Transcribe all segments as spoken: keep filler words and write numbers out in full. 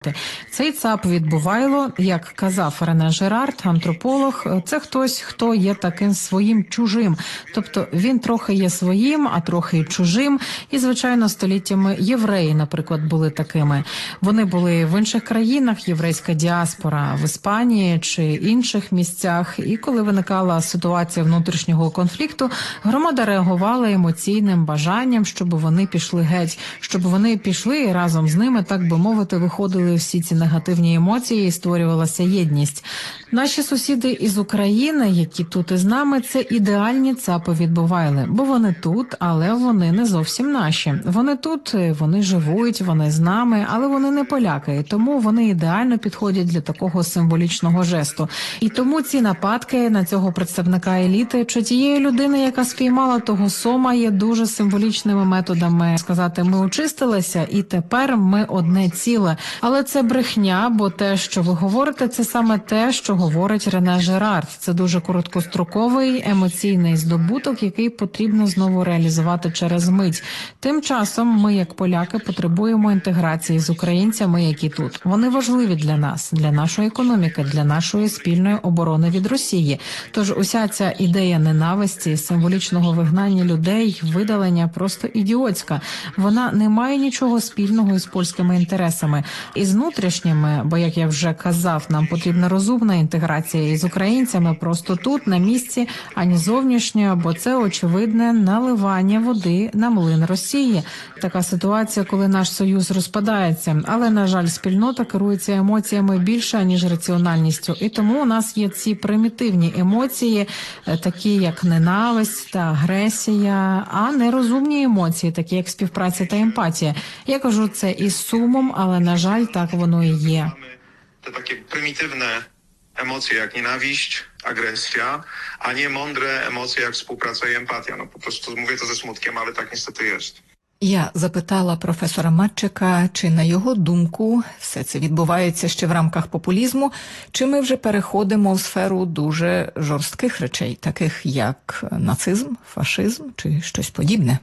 Цей ЦАП відбувайло, як казав Рене Жерард, антрополог, це хтось, хто є таким своїм чужим. Тобто він трохи є своїм, а трохи й чужим. І, звичайно, століттями євреї, наприклад, були такими. Вони були в інших країнах, єврейська діаспора, в Іспанії чи інших місцях. І коли виникала ситуація внутрішнього конфлікту, громада реагувала емоційним бажанням, щоб вони пішли геть, щоб вони пішли і разом з ними, так би мовити, виходили всі ці негативні емоції і створювалася єдність. Наші сусіди із України, які тут із нами, це ідеальні ЦАПи відбувайли, бо вони тут, але вони не зовсім наші. Вони тут, вони живуть, вони з нами, але вони не поляки, і тому вони ідеально підходять для такого символічного жесту. І тому ці нападки на цього представника еліти чи тієї людини, яка спіймала того сома, є дуже символічними методами сказати: ми очистилися і тепер ми одне ціле. Але це брехня, бо те, що ви говорите, це саме те, що говорить Рене Жерард. Це дуже короткостроковий емоційний здобуток, який потрібно знову реалізувати через мить. Тим часом ми, як поляки, потребуємо інтеграції з українцями, які тут. Вони важливі для нас, для нашої економіки, для нашої спільної оборони від Росії. Тож уся ця ідея ненависті, символічного вигнання людей, видалення просто ідіотська. Вона не має нічого спільного із польськими інтересами. Із внутрішніми, бо, як я вже казав, нам потрібна розумна інтеграція із українцями просто тут, на місці, ані зовнішня, бо це очевидне наливання води на млин Росії. Така ситуація, коли наш союз розпадається. Але, на жаль, спільнота керується емоціями більше, ніж раціональністю. І тому у нас є ці примітивні емоції, такі як ненависть та агресія, а не розумні емоції, такі як співпраця та емпатія. Я кажу це із сумом, але, на жаль, так воно і є. Te takie prymitywne emocje jak nienawiść, agresja, a nie mądre emocje jak współpraca i empatia. No po prostu mówię to ze smutkiem, ale tak niestety jest. Я запитала професора Матчика, чи, на його думку, все це відбувається ще в рамках популізму, чи ми вже переходимо в сферу дуже жорстких речей, таких як нацизм, фашизм чи щось подібне.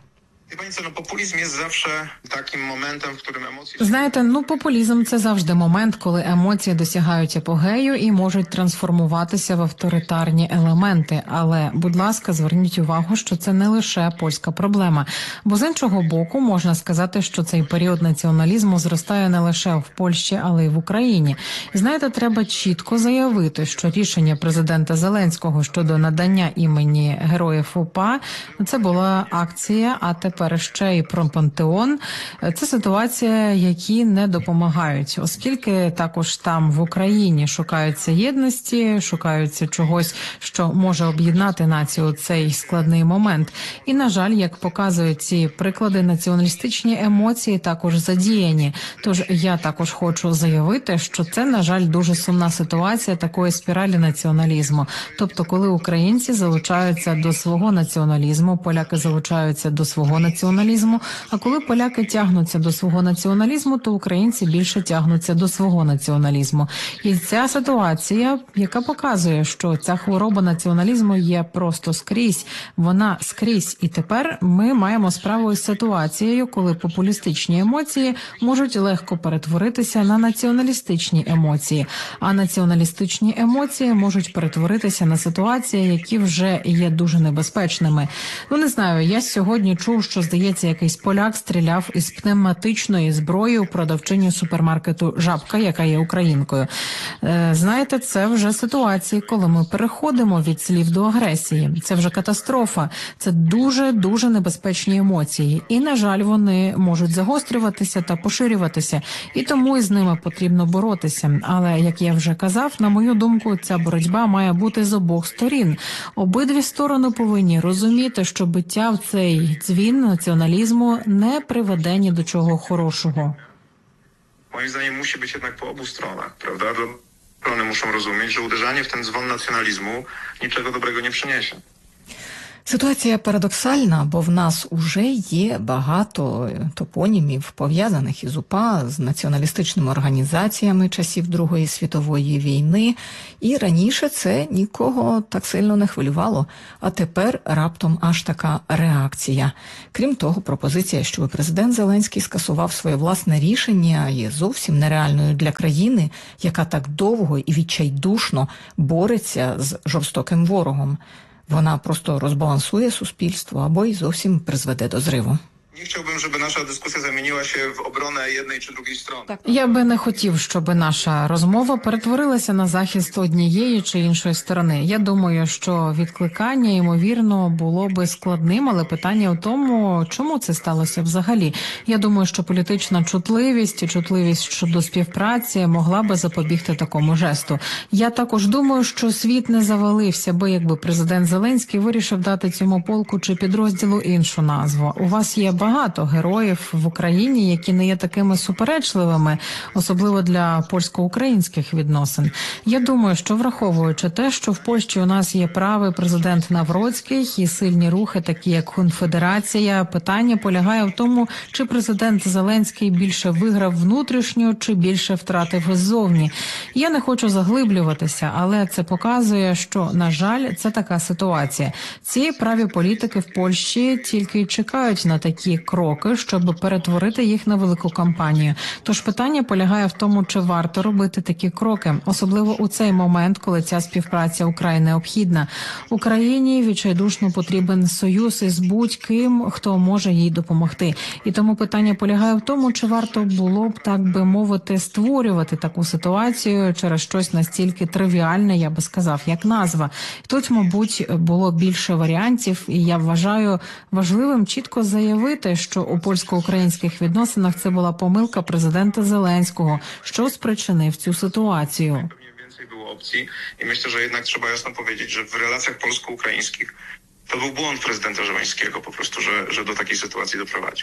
Знаєте, ну популізм – це завжди момент, коли емоції досягають апогею і можуть трансформуватися в авторитарні елементи. Але, будь ласка, зверніть увагу, що це не лише польська проблема. Бо з іншого боку, можна сказати, що цей період націоналізму зростає не лише в Польщі, але й в Україні. І, знаєте, треба чітко заявити, що рішення президента Зеленського щодо надання імені Героїв УПА – це була акція, а тепер Тепер ще і про пантеон. Це ситуація, які не допомагають, оскільки також там в Україні шукаються єдності, шукаються чогось, що може об'єднати націю у цей складний момент. І, на жаль, як показують ці приклади, націоналістичні емоції також задіяні. Тож я також хочу заявити, що це, на жаль, дуже сумна ситуація такої спіралі націоналізму. Тобто, коли українці залучаються до свого націоналізму, поляки залучаються до свого націоналізму, націоналізму, а коли поляки тягнуться до свого націоналізму, то українці більше тягнуться до свого націоналізму. І ця ситуація, яка показує, що ця хвороба націоналізму є просто скрізь, вона скрізь. І тепер ми маємо справу із ситуацією, коли популістичні емоції можуть легко перетворитися на націоналістичні емоції, а націоналістичні емоції можуть перетворитися на ситуації, які вже є дуже небезпечними. Ну, не знаю, я сьогодні чув, що, здається, якийсь поляк стріляв із пневматичної зброї у продавчиню супермаркету «Жабка», яка є українкою. Знаєте, це вже ситуації, коли ми переходимо від слів до агресії. Це вже катастрофа. Це дуже-дуже небезпечні емоції. І, на жаль, вони можуть загострюватися та поширюватися. І тому із ними потрібно боротися. Але, як я вже казав, на мою думку, ця боротьба має бути з обох сторін. Обидві сторони повинні розуміти, що биття в цей дзвін nacjonalizmu nie приведе ні до чого хорошого. Moim zdaniem musi być jednak po obu stronach, prawda? Strony muszą rozumieć, że uderzanie w ten dzwon nacjonalizmu niczego dobrego nie przyniesie. Ситуація парадоксальна, бо в нас уже є багато топонімів, пов'язаних із УПА, з націоналістичними організаціями часів Другої світової війни, і раніше це нікого так сильно не хвилювало, а тепер раптом аж така реакція. Крім того, пропозиція, щоб президент Зеленський скасував своє власне рішення, є зовсім нереальною для країни, яка так довго і відчайдушно бореться з жорстоким ворогом. Вона просто розбалансує суспільство або й зовсім призведе до зриву. Nie chciałbym, żeby nasza dyskusja zamieniła się w obronę jednej czy drugiej strony. Я би не хотів, щоб наша розмова перетворилася на захист однієї чи іншої сторони. Я думаю, що відкликання, ймовірно, було би складним, але питання в тому, чому це сталося взагалі. Я думаю, що політична чутливість і чутливість щодо співпраці могла би запобігти такому жесту. Я також думаю, що світ не завалився би, якби президент Зеленський вирішив дати цьому полку чи підрозділу іншу назву. У вас є багато героїв в Україні, які не є такими суперечливими, особливо для польсько-українських відносин. Я думаю, що враховуючи те, що в Польщі у нас є правий президент Навроцький і сильні рухи, такі як Конфедерація, питання полягає в тому, чи президент Зеленський більше виграв внутрішньо, чи більше втратив ззовні. Я не хочу заглиблюватися, але це показує, що, на жаль, це така ситуація. Ці праві політики в Польщі тільки й чекають на такі кроки, щоб перетворити їх на велику кампанію. Тож питання полягає в тому, чи варто робити такі кроки, особливо у цей момент, коли ця співпраця украй необхідна. Україні відчайдушно потрібен союз із будь-ким, хто може їй допомогти. І тому питання полягає в тому, чи варто було б, так би мовити, створювати таку ситуацію через щось настільки тривіальне, я би сказав, як назва. Тут, мабуть, було більше варіантів, і я вважаю важливим чітко заявити, що у польсько-українських відносинах це була помилка президента Зеленського, що спричинив цю ситуацію. Pewnie więcej było opcji i myślę, że jednak trzeba jasno powiedzieć, że w relacjach polsko-ukraińskich to był błąd prezydenta Żeleńskiego po prostu, że, że do takiej sytuacji doprowadził.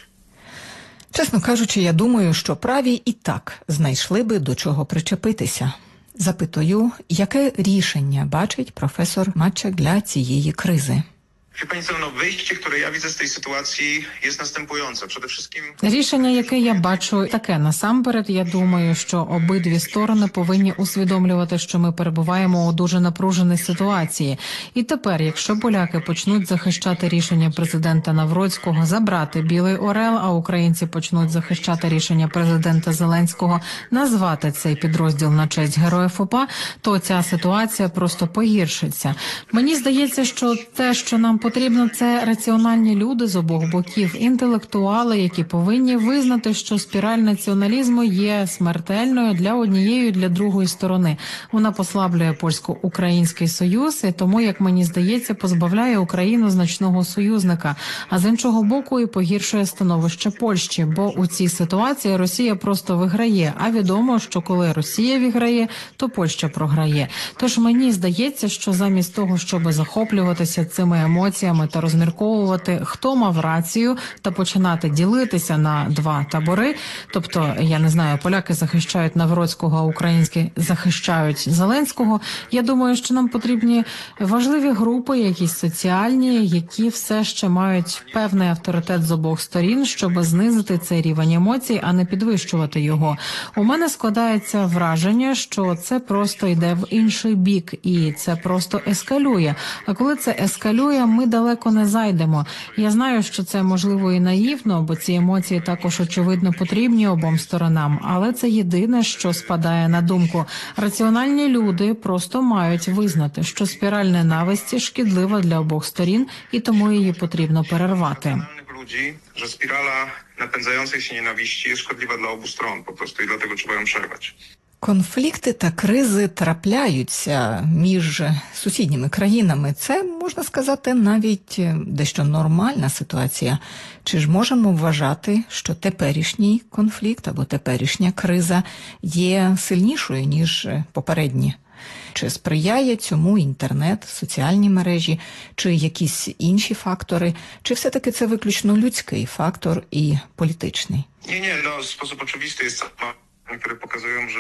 Чесно кажучи, я думаю, що праві і так znайшли би до чого причепитися. Запитую, яке рішення бачить професор Матчак для цієї кризи? Wie pani co, no wyjście, które ja widzę z tej sytuacji jest następujące. Przede wszystkim Рішення, яке я бачу, таке. Насамперед, я думаю, що обидві сторони повинні усвідомлювати, що ми перебуваємо у дуже напруженій ситуації. І тепер, якщо поляки почнуть захищати рішення президента Навроцького забрати Білий Орел, а українці почнуть захищати рішення президента Зеленського назвати цей підрозділ на честь героїв УПА, то ця ситуація просто погіршиться. Мені здається, що те, що нам потрібно, це раціональні люди з обох боків, інтелектуали, які повинні визнати, що спіраль націоналізму є смертельною для однієї і для другої сторони. Вона послаблює польсько-український союз, і тому, як мені здається, позбавляє Україну значного союзника, а з іншого боку і погіршує становище Польщі, бо у цій ситуації Росія просто виграє, а відомо, що коли Росія виграє, то Польща програє. Тож мені здається, що замість того, щоб захоплюватися цими емоціями, та розмірковувати, хто мав рацію, та починати ділитися на два табори. Тобто, я не знаю, поляки захищають Навроцького, а українські захищають Зеленського. Я думаю, що нам потрібні важливі групи, якісь соціальні, які все ще мають певний авторитет з обох сторін, щоб знизити цей рівень емоцій, а не підвищувати його. У мене складається враження, що це просто йде в інший бік, і це просто ескалює. А коли це ескалює, ми далеко не зайдемо. Я знаю, що це можливо і наївно, бо ці емоції також очевидно потрібні обом сторонам, але це єдине, що спадає на думку. Раціональні люди просто мають визнати, що спіраль ненависті шкідлива для обох сторін, і тому її потрібно перервати. racjonalnych ludzi, że spirala napędzającej się nienawiści jest szkodliwa dla obu stron po prostu i dlatego trzeba ją przerwać. Конфлікти та кризи трапляються між сусідніми країнами. Це, можна сказати, навіть дещо нормальна ситуація. Чи ж можемо вважати, що теперішній конфлікт або теперішня криза є сильнішою, ніж попередні? Чи сприяє цьому інтернет, соціальні мережі, чи якісь інші фактори, чи все-таки це виключно людський фактор і політичний? Nie, nie, no w sposób oczywisty jest, które pokazują, że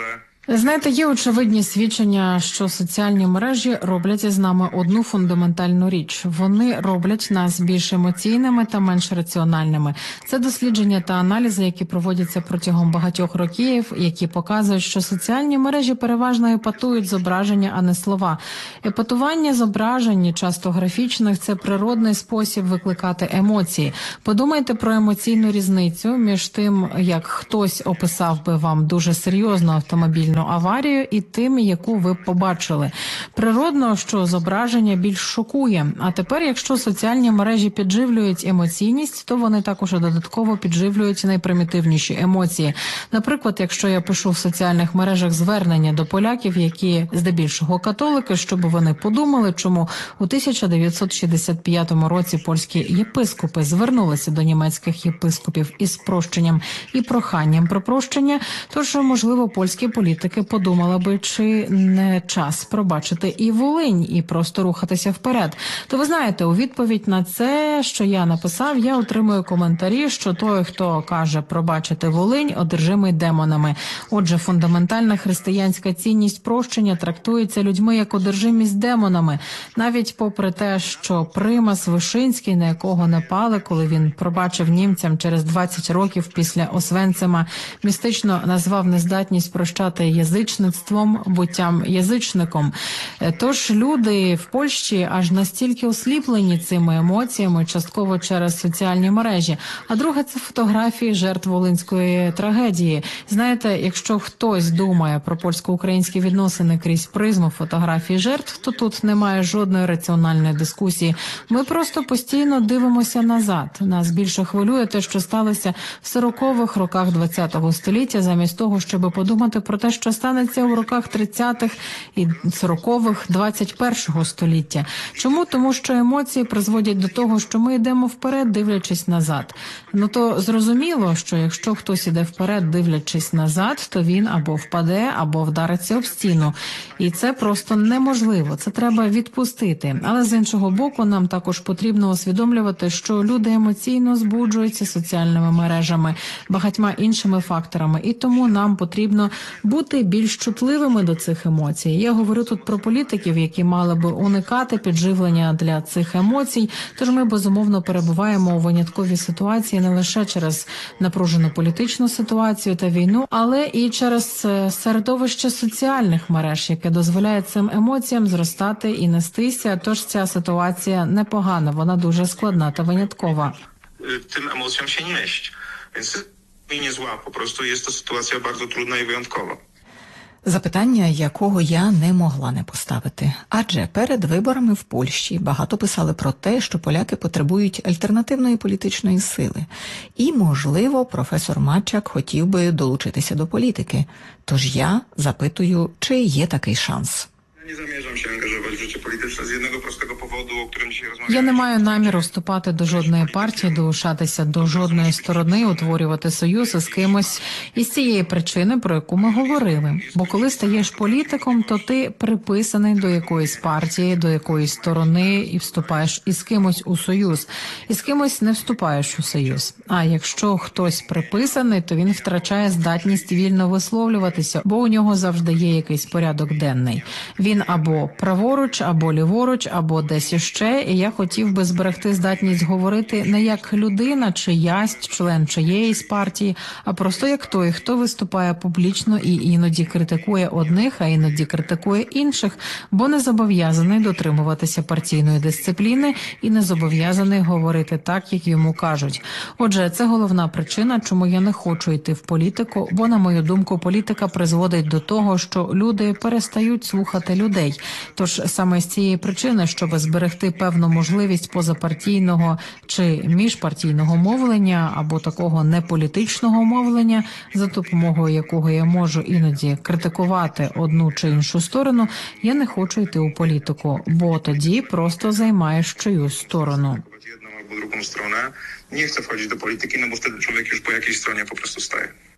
Знаєте, є очевидні свідчення, що соціальні мережі роблять із нами одну фундаментальну річ. Вони роблять нас більш емоційними та менш раціональними. Це дослідження та аналізи, які проводяться протягом багатьох років, які показують, що соціальні мережі переважно епатують зображення, а не слова. Епатування зображень, часто графічних, це природний спосіб викликати емоції. Подумайте про емоційну різницю між тим, як хтось описав би вам дуже серйозну автомобільну аварію і тим, яку ви побачили. Природно, що зображення більш шокує. А тепер, якщо соціальні мережі підживлюють емоційність, то вони також додатково підживлюють найпримітивніші емоції. Наприклад, якщо я пишу в соціальних мережах звернення до поляків, які здебільшого католики, щоб вони подумали, чому у тисяча дев'ятсот шістдесят п'ятому році польські єпископи звернулися до німецьких єпископів із прощенням і проханням про прощення, то що, можливо, польські політики подумала би, чи не час пробачити і Волинь, і просто рухатися вперед. То ви знаєте, у відповідь на це, що я написав, я отримую коментарі, що той, хто каже пробачити Волинь, одержимий демонами. Отже, фундаментальна християнська цінність прощення трактується людьми як одержимість демонами. Навіть попри те, що Примас Вишинський, на якого напали, коли він пробачив німцям через двадцять років після Освенцима, містично назвав нездатність прощати язичництвом, буттям язичником. Тож люди в Польщі аж настільки осліплені цими емоціями, частково через соціальні мережі. А друге – це фотографії жертв Волинської трагедії. Знаєте, якщо хтось думає про польсько-українські відносини крізь призму фотографій жертв, то тут немає жодної раціональної дискусії. Ми просто постійно дивимося назад. Нас більше хвилює те, що сталося в сорокових роках ХХ століття, замість того, щоб подумати про те, що станеться у роках тридцятих і сорокових двадцять першого століття. Чому? Тому що емоції призводять до того, що ми йдемо вперед, дивлячись назад. Ну то зрозуміло, що якщо хтось іде вперед, дивлячись назад, то він або впаде, або вдариться об стіну. І це просто неможливо, це треба відпустити. Але з іншого боку, нам також потрібно усвідомлювати, що люди емоційно збуджуються соціальними мережами, багатьма іншими факторами, і тому нам потрібно бути більш чутливими до цих емоцій. Я говорю тут про політиків, які мали би уникати підживлення для цих емоцій, тож ми, безумовно, перебуваємо у винятковій ситуації не лише через напружену політичну ситуацію та війну, але і через середовище соціальних мереж, яке дозволяє цим емоціям зростати і нестися, тож ця ситуація непогана, вона дуже складна та виняткова. Tym emocjom się nieść. Więc nie zła, po prostu jest to sytuacja bardzo trudna i wyjątkowa. Запитання, якого я не могла не поставити. Адже перед виборами в Польщі багато писали про те, що поляки потребують альтернативної політичної сили. І, можливо, професор Матчак хотів би долучитися до політики. Тож я запитую, чи є такий шанс. Nie zamierzam się angażować w życie polityczne z jednego prostego powodu, o którym dzisiaj rozmawiamy. Я не маю наміру вступати до жодної партії, долучатися до жодної сторони, утворювати союз із кимось із цієї причини, про яку ми говорили. Бо коли стаєш політиком, то ти приписаний до якоїсь партії, до якоїсь сторони і вступаєш із кимось у союз. І з кимось не вступаєш у союз. А якщо хтось приписаний, то він втрачає здатність вільно висловлюватися, бо у нього завжди є якийсь порядок денний. Він або праворуч, або ліворуч, або десь іще, і я хотів би зберегти здатність говорити не як людина, чиясь, член чиєїсь партії, а просто як той, хто виступає публічно і іноді критикує одних, а іноді критикує інших, бо не зобов'язаний дотримуватися партійної дисципліни і не зобов'язаний говорити так, як йому кажуть. Отже, це головна причина, чому я не хочу йти в політику, бо, на мою думку, політика призводить до того, що люди перестають слухати людей. людей. Тож саме з цієї причини, щоб зберегти певну можливість позапартійного чи міжпартійного мовлення або такого неполітичного мовлення, за допомогою якого я можу іноді критикувати одну чи іншу сторону, я не хочу йти у політику, бо тоді просто займаєш чиюсь сторону. Jedną albo drugą stronę. Nie chcę wchodzić do polityki, no bo wtedy człowiek już po jakiejś stronie po prostu staje.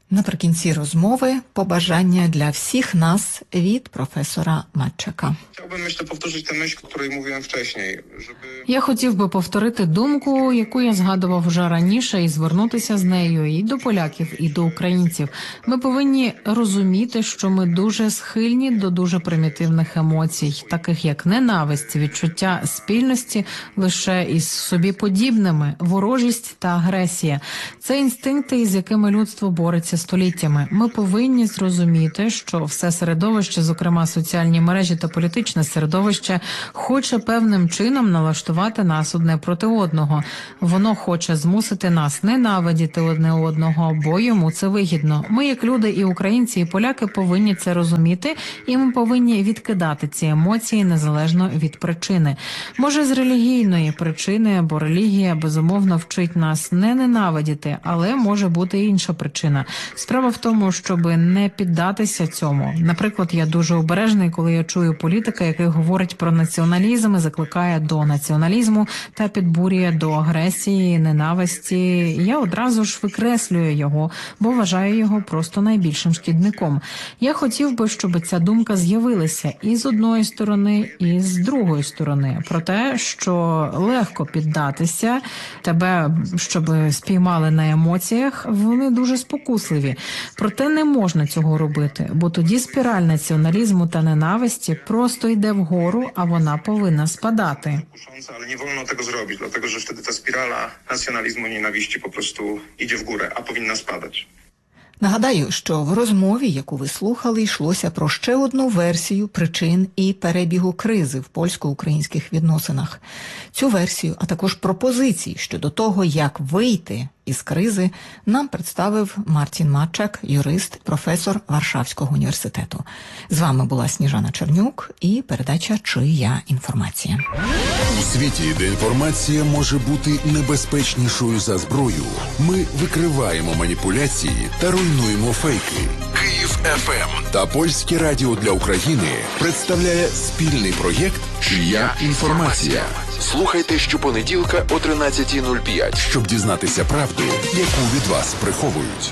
Наприкінці розмови побажання для всіх нас від професора Матчака. Chciałbym, myślę, powtórzyć tę myśl, o której mówiłem wcześniej, żeby... Я хотів би повторити думку, яку я згадував вже раніше, і звернутися з нею і до поляків, і до українців. Ми повинні розуміти, що ми дуже схильні до дуже примітивних емоцій, таких як ненависть, відчуття спільності лише із собі подібними, ворожість та агресія. Це інстинкти, із якими людство бореться століттями. Ми повинні зрозуміти, що все середовище, зокрема соціальні мережі та політичне середовище, хоче певним чином налаштувати нас одне проти одного. Воно хоче змусити нас ненавидіти одне одного, бо йому це вигідно. Ми, як люди, і українці, і поляки, повинні це розуміти, і ми повинні відкидати ці емоції незалежно від причини. Може, з релігійної причини, бо релігія, безумовно, вчить нас не ненавидіти, але може бути і інша причина. Справа в тому, щоб не піддатися цьому. Наприклад, я дуже обережний, коли я чую політика, який говорить про націоналізм і закликає до націоналізму та підбурює до агресії, ненависті. Я одразу ж викреслюю його, бо вважаю його просто найбільшим шкідником. Я хотів би, щоб ця думка з'явилася і з одної сторони, і з другої сторони. Про те, що легко піддатися, тебе, щоб спіймали на емоціях, вони дуже спокусливі. Проте не можна цього робити, бо тоді спіраль націоналізму та ненависті просто йде вгору, а вона повинна спадати. Ale nie wolno tego zrobić, dlatego że wtedy ta spirala nacjonalizmu i nienawiści po prostu idzie w górę, a powinna spadać. Нагадаю, що в розмові, яку ви слухали, йшлося про ще одну версію причин і перебігу кризи в польсько-українських відносинах. Цю версію, а також пропозиції щодо того, як вийти із кризи, нам представив Мартін Матчак, юрист, професор Варшавського університету. З вами була Сніжана Чернюк і передача «Чия інформація». У світі, де інформація може бути небезпечнішою за зброю, ми викриваємо маніпуляції та руйнуємо фейки. Київ еф ем та Польське радіо для України представляє спільний проєкт «Чия інформація». Слухайте щопонеділка о тринадцята нуль п'ять, щоб дізнатися правду, яку від вас приховують.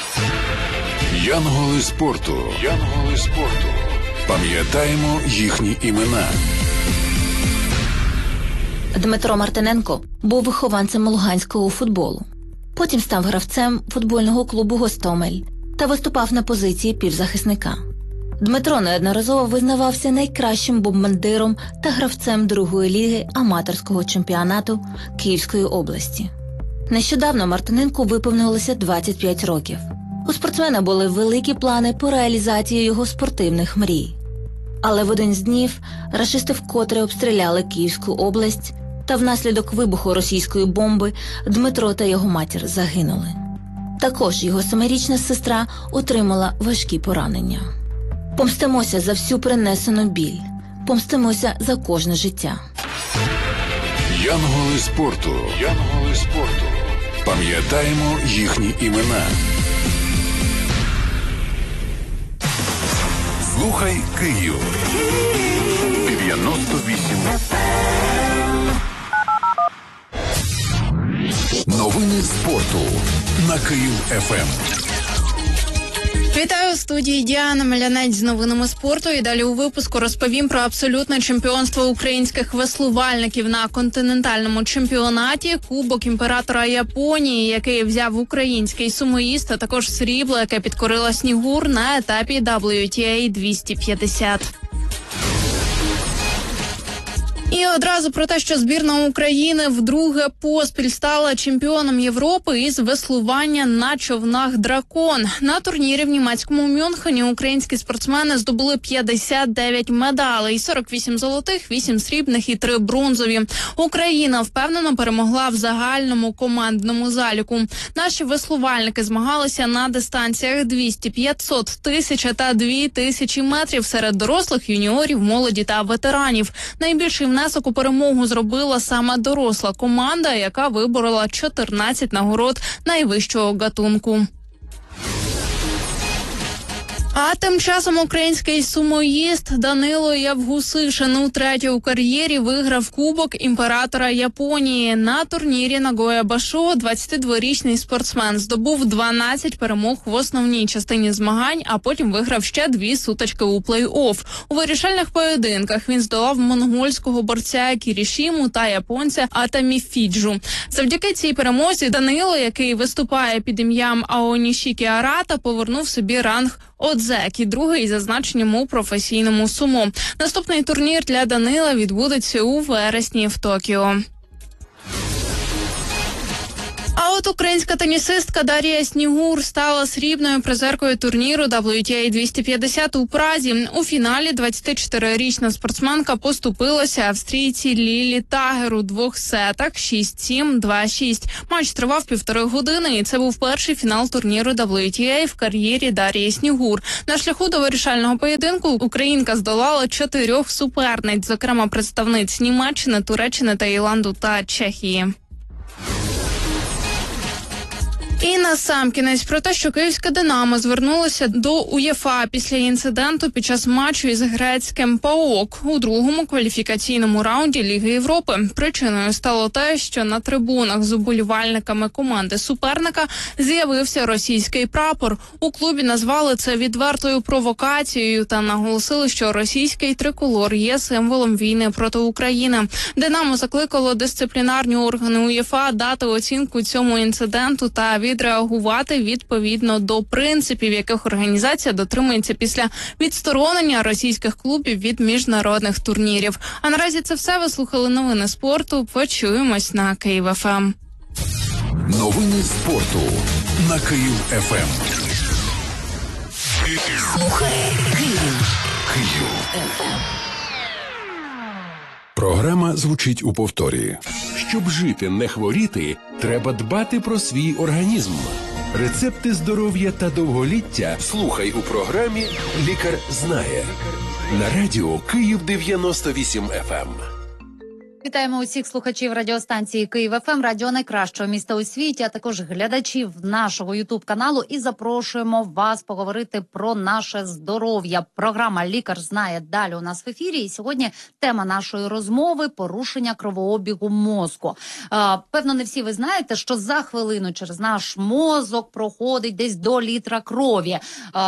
Янголи спорту. Янголи спорту. Пам'ятаємо їхні імена. Дмитро Мартиненко був вихованцем луганського футболу. Потім став гравцем футбольного клубу «Гостомель» та виступав на позиції півзахисника. Дмитро неодноразово визнавався найкращим бомбардиром та гравцем другої ліги аматорського чемпіонату Київської області. Нещодавно Мартиненку виповнилося двадцять п'ять років. У спортсмена були великі плани по реалізації його спортивних мрій. Але в один з днів рашисти вкотре обстріляли Київську область, та внаслідок вибуху російської бомби Дмитро та його матір загинули. Також його семирічна сестра отримала важкі поранення. Помстимося за всю принесену біль. Помстимося за кожне життя. Янголи спорту. Янголи спорту. Пам'ятаємо їхні імена. Слухай Київ. дев'яносто вісім. Новини спорту на Київ еф ем. Вітаю, у студії Діана Мелянець з новинами спорту. І далі у випуску розповім про абсолютне чемпіонство українських веслувальників на континентальному чемпіонаті, Кубок імператора Японії, який взяв український сумоїст, а також срібло, яке підкорила Снігур на етапі дабл ю ті ей двісті п'ятдесят. І одразу про те, що збірна України вдруге поспіль стала чемпіоном Європи із веслування на човнах «Дракон». На турнірі в німецькому Мюнхені українські спортсмени здобули п'ятдесят дев'ять медалей, сорок вісім золотих, вісім срібних і три бронзові. Україна впевнено перемогла в загальному командному заліку. Наші веслувальники змагалися на дистанціях двісті, п'ятсот, тисяча та дві тисячі метрів серед дорослих, юніорів, молоді та ветеранів. Найбільший внесок у перемогу зробила саме доросла команда, яка виборола чотирнадцять нагород найвищого гатунку. А тим часом український сумоїст Данило Явгусишин утретє у кар'єрі виграв Кубок імператора Японії. На турнірі Нагоя Башо двадцятидворічний спортсмен здобув дванадцять перемог в основній частині змагань, а потім виграв ще дві сутички у плей-офф. У вирішальних поєдинках він здолав монгольського борця Кірішіму та японця Атамі Фіджу. Завдяки цій перемозі Данило, який виступає під ім'ям Аонішікі Арата, повернув собі ранг Одзекі, другий за значенням у професійному сумо. Наступний турнір для Данила відбудеться у вересні в Токіо. А от українська тенісистка Дар'я Снігур стала срібною призеркою турніру дабл ю ті ей двісті п'ятдесят у Празі. У фіналі двадцятичотирирічна спортсменка поступилася австрійці Лілі Тагер у двох сетах шість сім, два шість. Матч тривав півтори години, і це був перший фінал турніру дабл ю ті ей в кар'єрі Дар'ї Снігур. На шляху до вирішального поєдинку українка здолала чотирьох суперниць, зокрема представниць Німеччини, Туреччини, Таїланду та Чехії. І насамкінець про те, що київська «Динамо» звернулося до УЄФА після інциденту під час матчу із грецьким ПАОК у другому кваліфікаційному раунді Ліги Європи. Причиною стало те, що на трибунах з уболівальниками команди суперника з'явився російський прапор. У клубі назвали це відвертою провокацією та наголосили, що російський триколор є символом війни проти України. «Динамо» закликало дисциплінарні органи УЄФА дати оцінку цьому інциденту та відреагувати відповідно до принципів, яких організація дотримується після відсторонення російських клубів від міжнародних турнірів. А наразі це все. Ви слухали новини спорту. Почуємось на Київ-ФМ. Новини спорту на Київ-ФМ. Слухай Київ. Київ. Програма звучить у повторі. Щоб жити, не хворіти, треба дбати про свій організм. Рецепти здоров'я та довголіття слухай у програмі «Лікар знає» на радіо Київ дев'яносто вісім еф ем. Вітаємо усіх слухачів радіостанції Київ-ФМ, радіо найкращого міста у світі, а також глядачів нашого ютуб-каналу. І запрошуємо вас поговорити про наше здоров'я. Програма «Лікар знає» далі у нас в ефірі. І сьогодні тема нашої розмови – порушення кровообігу мозку. Певно, не всі ви знаєте, що за хвилину через наш мозок проходить десь до літра крові.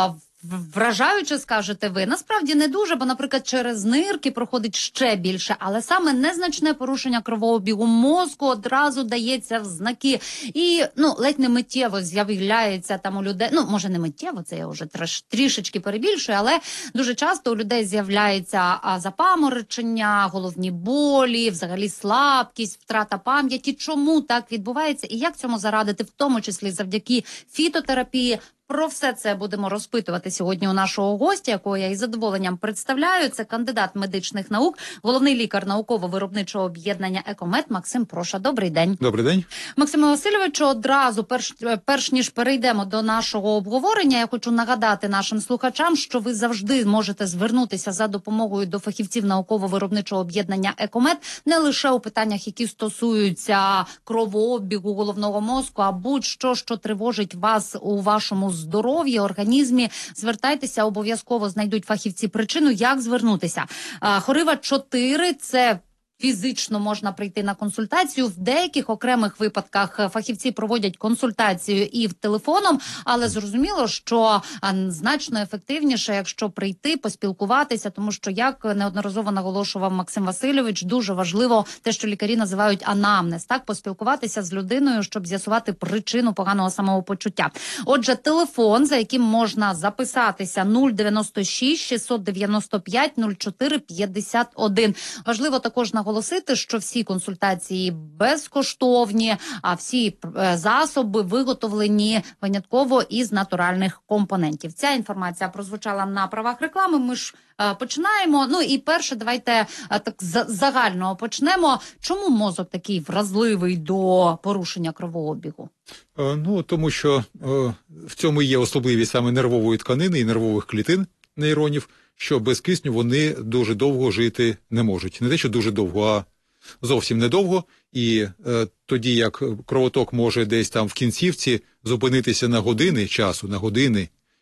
Вражаюче, скажете ви. Насправді не дуже, бо, наприклад, через нирки проходить ще більше, але саме незначне порушення кровообігу мозку одразу дається в знаки. І, ну, ледь не миттєво з'являється там у людей, ну, може не миттєво, це я вже треш, трішечки перебільшую, але дуже часто у людей з'являється запаморочення, головні болі, взагалі слабкість, втрата пам'яті. Чому так відбувається і як цьому зарадити, в тому числі завдяки фітотерапії? Про все це будемо розпитувати сьогодні у нашого гостя, якого я із задоволенням представляю. Це кандидат медичних наук, головний лікар науково-виробничого об'єднання «Екомед» Максим Проша. Добрий день. Добрий день. Максиме Васильовичу, одразу, перш, перш ніж перейдемо до нашого обговорення, я хочу нагадати нашим слухачам, що ви завжди можете звернутися за допомогою до фахівців науково-виробничого об'єднання «Екомед» не лише у питаннях, які стосуються кровообігу головного мозку, а будь-що, що тривожить вас у вашому здоров'ї, організмі. Звертайтеся, обов'язково знайдуть фахівці причину, як звернутися. Хорива чотири – це фізично можна прийти на консультацію. В деяких окремих випадках фахівці проводять консультацію і в телефоном, але зрозуміло, що значно ефективніше, якщо прийти, поспілкуватися, тому що, як неодноразово наголошував Максим Васильович, дуже важливо те, що лікарі називають анамнез, так, поспілкуватися з людиною, щоб з'ясувати причину поганого самопочуття. Отже, телефон, за яким можна записатися, нуль дев'яносто шість шістсот дев'яносто п'ять нуль чотири п'ятдесят один. Важливо також наголосити, Наголосити, що всі консультації безкоштовні, а всі засоби виготовлені винятково із натуральних компонентів. Ця інформація прозвучала на правах реклами. Ми ж е, починаємо. Ну і перше, давайте е, так з загального почнемо. Чому мозок такий вразливий до порушення кровообігу? Е, ну, тому що е, в цьому є особливість саме нервової тканини і нервових клітин нейронів, що без кисню вони дуже довго жити не можуть. Не те, що дуже довго, а зовсім недовго. І е, тоді, як кровоток може десь там в кінцівці зупинитися на години часу, на години,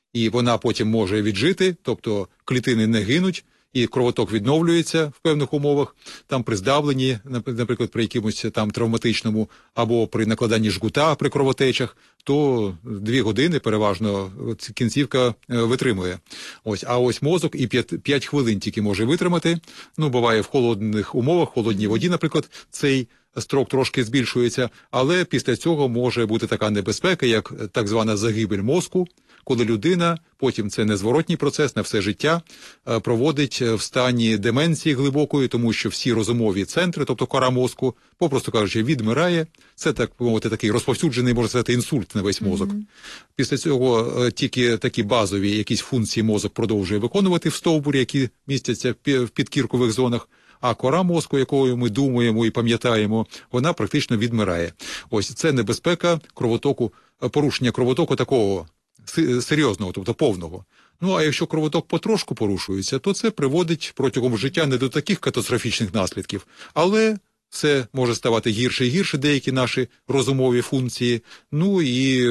і вона потім може віджити, тобто клітини не гинуть, і кровоток відновлюється в певних умовах, там при здавленні, наприклад, при якомусь там травматичному, або при накладанні жгута при кровотечах, то дві години переважно кінцівка витримує. Ось, а ось мозок і п'ять хвилин тільки може витримати. Ну, буває в холодних умовах, в холодній воді, наприклад, цей строк трошки збільшується, але після цього може бути така небезпека, як так звана загибель мозку, коли людина, потім це незворотній процес на все життя, проводить в стані деменції глибокої, тому що всі розумові центри, тобто кора мозку, попросту кажучи, відмирає. Це, так мовити, такий розповсюджений, можна сказати, інсульт на весь мозок. Mm-hmm. Після цього тільки такі базові якісь функції мозок продовжує виконувати в стовбурі, які містяться в підкіркових зонах, а кора мозку, якою ми думаємо і пам'ятаємо, вона практично відмирає. Ось це небезпека кровотоку, порушення кровотоку такого серйозного, тобто повного. Ну, а якщо кровоток потрошку порушується, то це приводить протягом життя не до таких катастрофічних наслідків, але це може ставати гірше і гірше, деякі наші розумові функції, ну і,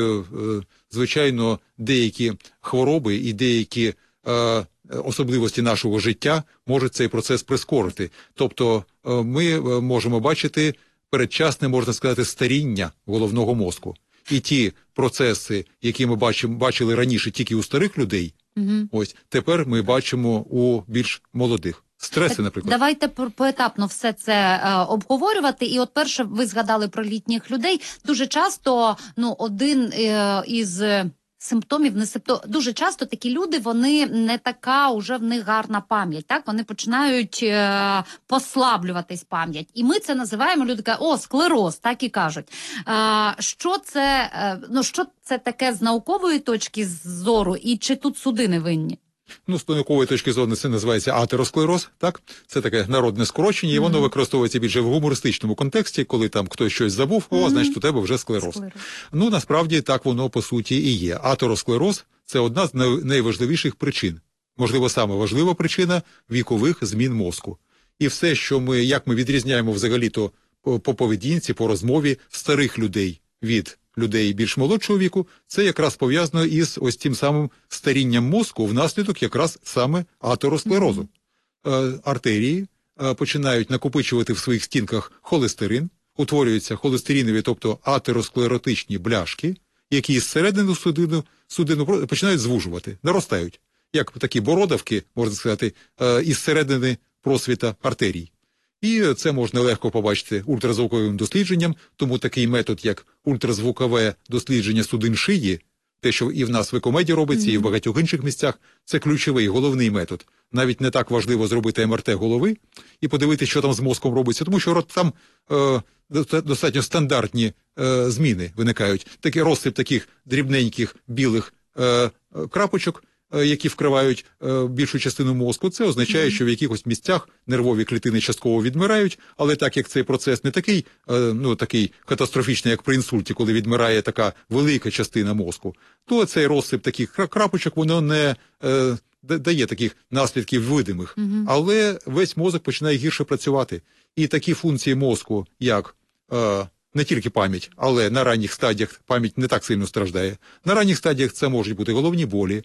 звичайно, деякі хвороби і деякі е, особливості нашого життя можуть цей процес прискорити. Тобто ми можемо бачити передчасне, можна сказати, старіння головного мозку. І ті процеси, які ми бачимо, бачили раніше тільки у старих людей, угу. ось тепер ми бачимо у більш молодих. Стреси, наприклад. Давайте поетапно все це е, обговорювати. І от перше, ви згадали про літніх людей. Дуже часто, ну, один е, із симптомів, не симптом, дуже часто такі люди, вони не така уже в них гарна пам'ять, так? Вони починають е, послаблюватись пам'ять. І ми це називаємо, люди кажуть, о, склероз, так і кажуть. Е, що це, е, ну, що це таке з наукової точки зору, і чи тут судини винні? Ну, з наукової точки зору це називається атеросклероз, так? Це таке народне скорочення, і воно mm-hmm. використовується більше в гумористичному контексті, коли там хтось щось забув, о, mm-hmm. значить, у тебе вже склероз. склероз. Ну, насправді, так воно, по суті, і є. Атеросклероз – це одна з найважливіших причин. Можливо, саме важлива причина вікових змін мозку. І все, що ми, як ми відрізняємо взагалі-то по поведінці, по розмові старих людей від людей більш молодшого віку, це якраз пов'язано із ось тим самим старінням мозку внаслідок якраз саме атеросклерозу. Mm-hmm. Е, артерії е, починають накопичувати в своїх стінках холестерин, утворюються холестеринові, тобто атеросклеротичні бляшки, які зсередини судину, судину починають звужувати, наростають, як такі бородавки, можна сказати, е, із середини просвіта артерій. І це можна легко побачити ультразвуковим дослідженням, тому такий метод, як ультразвукове дослідження судин шиї, те, що і в нас в Екомеді робиться, mm-hmm. і в багатьох інших місцях, це ключовий, головний метод. Навіть не так важливо зробити ем ар те голови і подивитися, що там з мозком робиться, тому що там е, достатньо стандартні е, зміни виникають. Такий розсип таких дрібненьких білих е, крапочок, які вкривають е, більшу частину мозку, це означає, mm-hmm. що в якихось місцях нервові клітини частково відмирають, але так як цей процес не такий, е, ну, такий катастрофічний, як при інсульті, коли відмирає така велика частина мозку, то цей розсип таких крапочок, воно не е, дає таких наслідків видимих. Mm-hmm. Але весь мозок починає гірше працювати. І такі функції мозку, як е, не тільки пам'ять, але на ранніх стадіях пам'ять не так сильно страждає. На ранніх стадіях це можуть бути головні болі,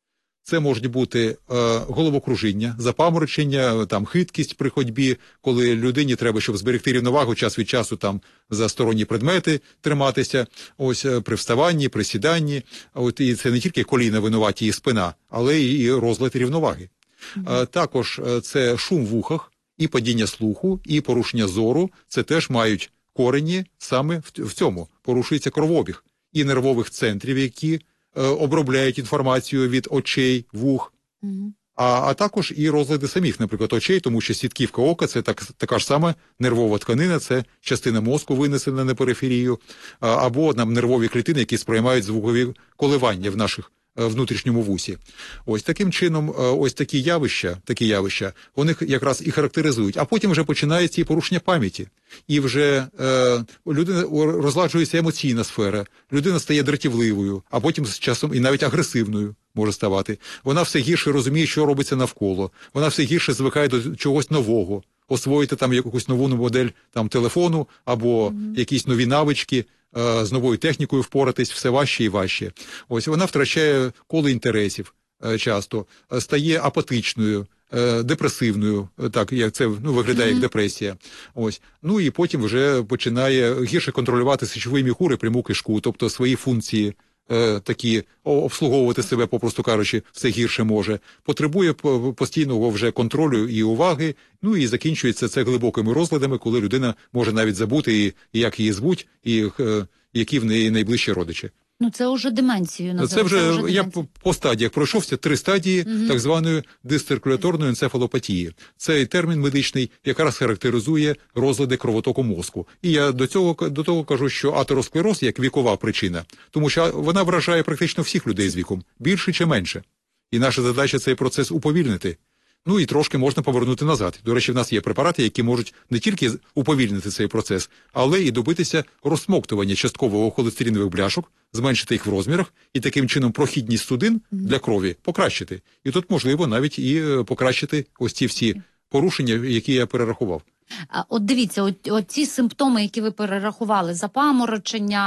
це можуть бути е, головокружіння, запаморочення, там, хиткість при ходьбі, коли людині треба, щоб зберегти рівновагу, час від часу там за сторонні предмети триматися, ось при вставанні, при сіданні. От, і це не тільки коліна винуваті і спина, але і розлад рівноваги. Mm-hmm. Е, також е, це шум в ухах, і падіння слуху, і порушення зору. Це теж мають корені саме в, в цьому. Порушується кровообіг і нервових центрів, які обробляють інформацію від очей, вух, mm-hmm. а, а також і розлади самих, наприклад, очей, тому що сітківка ока – це так, така ж сама нервова тканина, це частина мозку винесена на периферію, а, або нам нервові клітини, які сприймають звукові коливання в наших внутрішньому вусі. Ось таким чином, ось такі явища, такі явища, вони якраз і характеризують. А потім вже починається і порушення пам'яті. І вже е, людина розладжується емоційна сфера, людина стає дратівливою, а потім з часом і навіть агресивною може ставати. Вона все гірше розуміє, що робиться навколо. Вона все гірше звикає до чогось нового. Освоїти там якусь нову модель там телефону або mm-hmm. якісь нові навички, е, з новою технікою впоратись все важче і важче. Ось вона втрачає коло інтересів е, часто, е, стає апатичною, е, депресивною, е, так як це ну, виглядає mm-hmm. як депресія. Ось. Ну і потім вже починає гірше контролювати сечовий міхур і пряму кишку, тобто свої функції е, такі обслуговувати себе, попросту кажучи, все гірше може. Потребує постійного вже контролю і уваги, ну і закінчується це глибокими розладами, коли людина може навіть забути, і, і як її звуть, і е, які в неї найближчі родичі. Ну, це вже деменцію називається. Це вже, це вже я деменція. по стадіях пройшовся, три стадії угу. так званої дисциркуляторної енцефалопатії. Цей термін медичний якраз характеризує розлади кровотоку мозку. І я до цього, до того кажу, що атеросклероз як вікова причина, тому що вона вражає практично всіх людей з віком, більше чи менше. І наша задача цей процес уповільнити. Ну і трошки можна повернути назад. До речі, в нас є препарати, які можуть не тільки уповільнити цей процес, але і добитися розсмоктування часткового холестеринових бляшок, зменшити їх в розмірах і таким чином прохідність судин для крові покращити. І тут можливо навіть і покращити ось ці всі порушення, які я перерахував. От дивіться, от, от ці симптоми, які ви перерахували, запаморочення,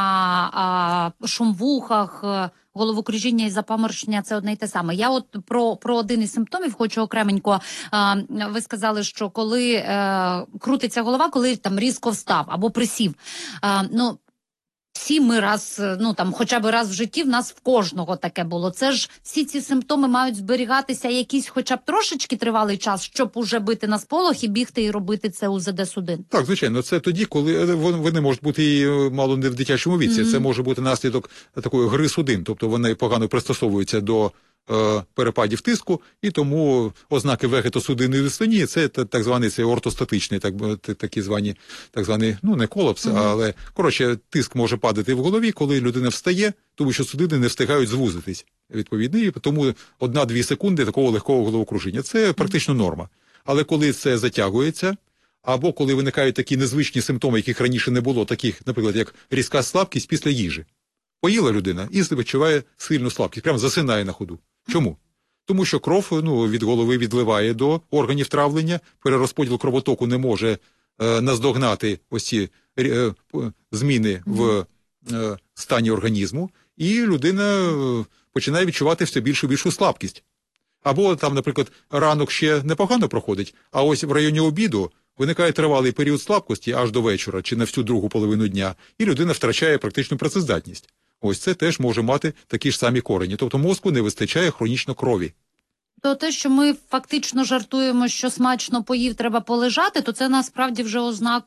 а, шум в ухах, головокружіння і запаморочення – це одне й те саме. Я от про, про один із симптомів хочу окременько. А, ви сказали, що коли е, крутиться голова, коли там різко встав або присів. А, ну, всі ми раз, ну там, хоча б раз в житті в нас в кожного таке було. Це ж всі ці симптоми мають зберігатися якийсь хоча б трошечки тривалий час, щоб уже бити на сполох і бігти і робити це у зе де судин. Так, звичайно, це тоді, коли вони можуть бути і мало не в дитячому віці. Mm-hmm. Це може бути наслідок такої гри судин, тобто вони погано пристосовуються до е, перепадів тиску, і тому ознаки вегетосудинної дистонії – це так званий це ортостатичний, так, такі звані, так званий, ну не колапс, mm-hmm. але, коротше, тиск може падати в голові, коли людина встає, тому що судини не встигають звузитись, відповідно, і тому одна-дві секунди такого легкого головокружіння. Це практично норма. Але коли це затягується, або коли виникають такі незвичні симптоми, яких раніше не було, таких, наприклад, як різка слабкість після їжі. Поїла людина і відчуває сильну слабкість, прямо засинає на ходу. Чому? Тому що кров ну, від голови відливає до органів травлення, перерозподіл кровотоку не може е, наздогнати ось ці е, зміни в е, стані організму, і людина е, починає відчувати все більшу і більшу слабкість. Або там, наприклад, ранок ще непогано проходить, а ось в районі обіду виникає тривалий період слабкості аж до вечора чи на всю другу половину дня, і людина втрачає практичну працездатність. Ось це теж може мати такі ж самі корені. Тобто мозку не вистачає хронічно крові. То те, що ми фактично жартуємо, що смачно поїв, треба полежати, то це насправді вже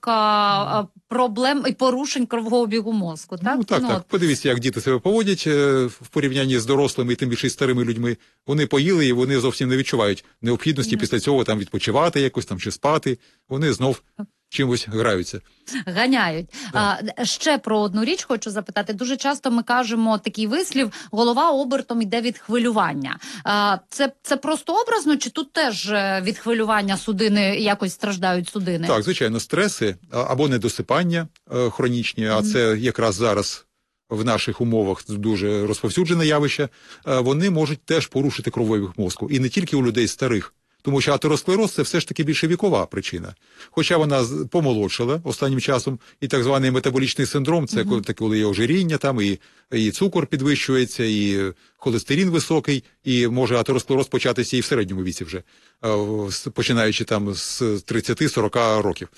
ознака проблем і порушень кровообігу мозку, так? Ну, так, ну, так. Подивіться, як діти себе поводять в порівнянні з дорослими і тим більше старими людьми. Вони поїли і вони зовсім не відчувають необхідності mm. після цього там відпочивати якось там чи спати. Вони знов чимось граються. Ганяють. А, ще про одну річ хочу запитати. Дуже часто ми кажемо такий вислів: голова обертом йде від хвилювання. А, це, це просто образно, чи тут теж від хвилювання судини якось страждають судини? Так, звичайно, стреси або недосипання е, хронічні, а mm-hmm. це якраз зараз в наших умовах дуже розповсюджене явище, е, вони можуть теж порушити кровообіг мозку. І не тільки у людей старих. Тому що атеросклероз – це все ж таки більше вікова причина. Хоча вона помолодшала останнім часом, і так званий метаболічний синдром – це mm-hmm. коли є ожиріння, там і, і цукор підвищується, і холестерин високий, і може атеросклероз початися і в середньому віці вже, починаючи там з тридцяти-сорока років.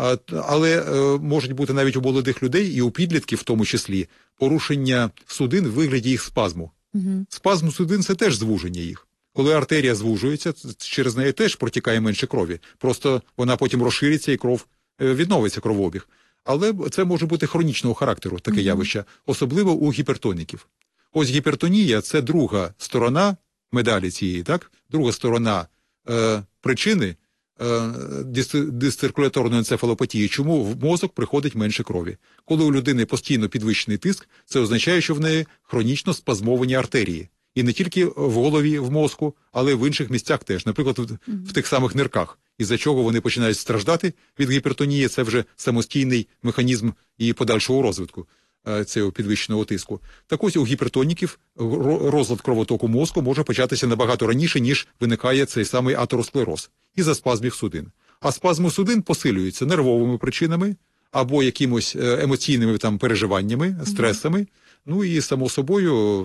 Але можуть бути навіть у молодих людей, і у підлітків в тому числі, порушення судин в вигляді їх спазму. Mm-hmm. Спазм судин – це теж звуження їх. Коли артерія звужується, через неї теж протікає менше крові. Просто вона потім розшириться і кров відновиться, кровообіг. Але це може бути хронічного характеру, таке mm-hmm. явище, особливо у гіпертоніків. Ось гіпертонія – це друга сторона медалі цієї, так? Друга сторона е, причини е, дисциркуляторної енцефалопатії, чому в мозок приходить менше крові. Коли у людини постійно підвищений тиск, це означає, що в неї хронічно спазмовані артерії. І не тільки в голові, в мозку, але й в інших місцях теж, наприклад, в, mm-hmm. в тих самих нирках, із-за чого вони починають страждати від гіпертонії, це вже самостійний механізм її подальшого розвитку, цього підвищеного тиску. Так ось у гіпертоніків розлад кровотоку мозку може початися набагато раніше, ніж виникає цей самий атеросклероз, із-за спазмів судин. А спазми судин посилюються нервовими причинами, або якимось емоційними там переживаннями, стресами. Ну і само собою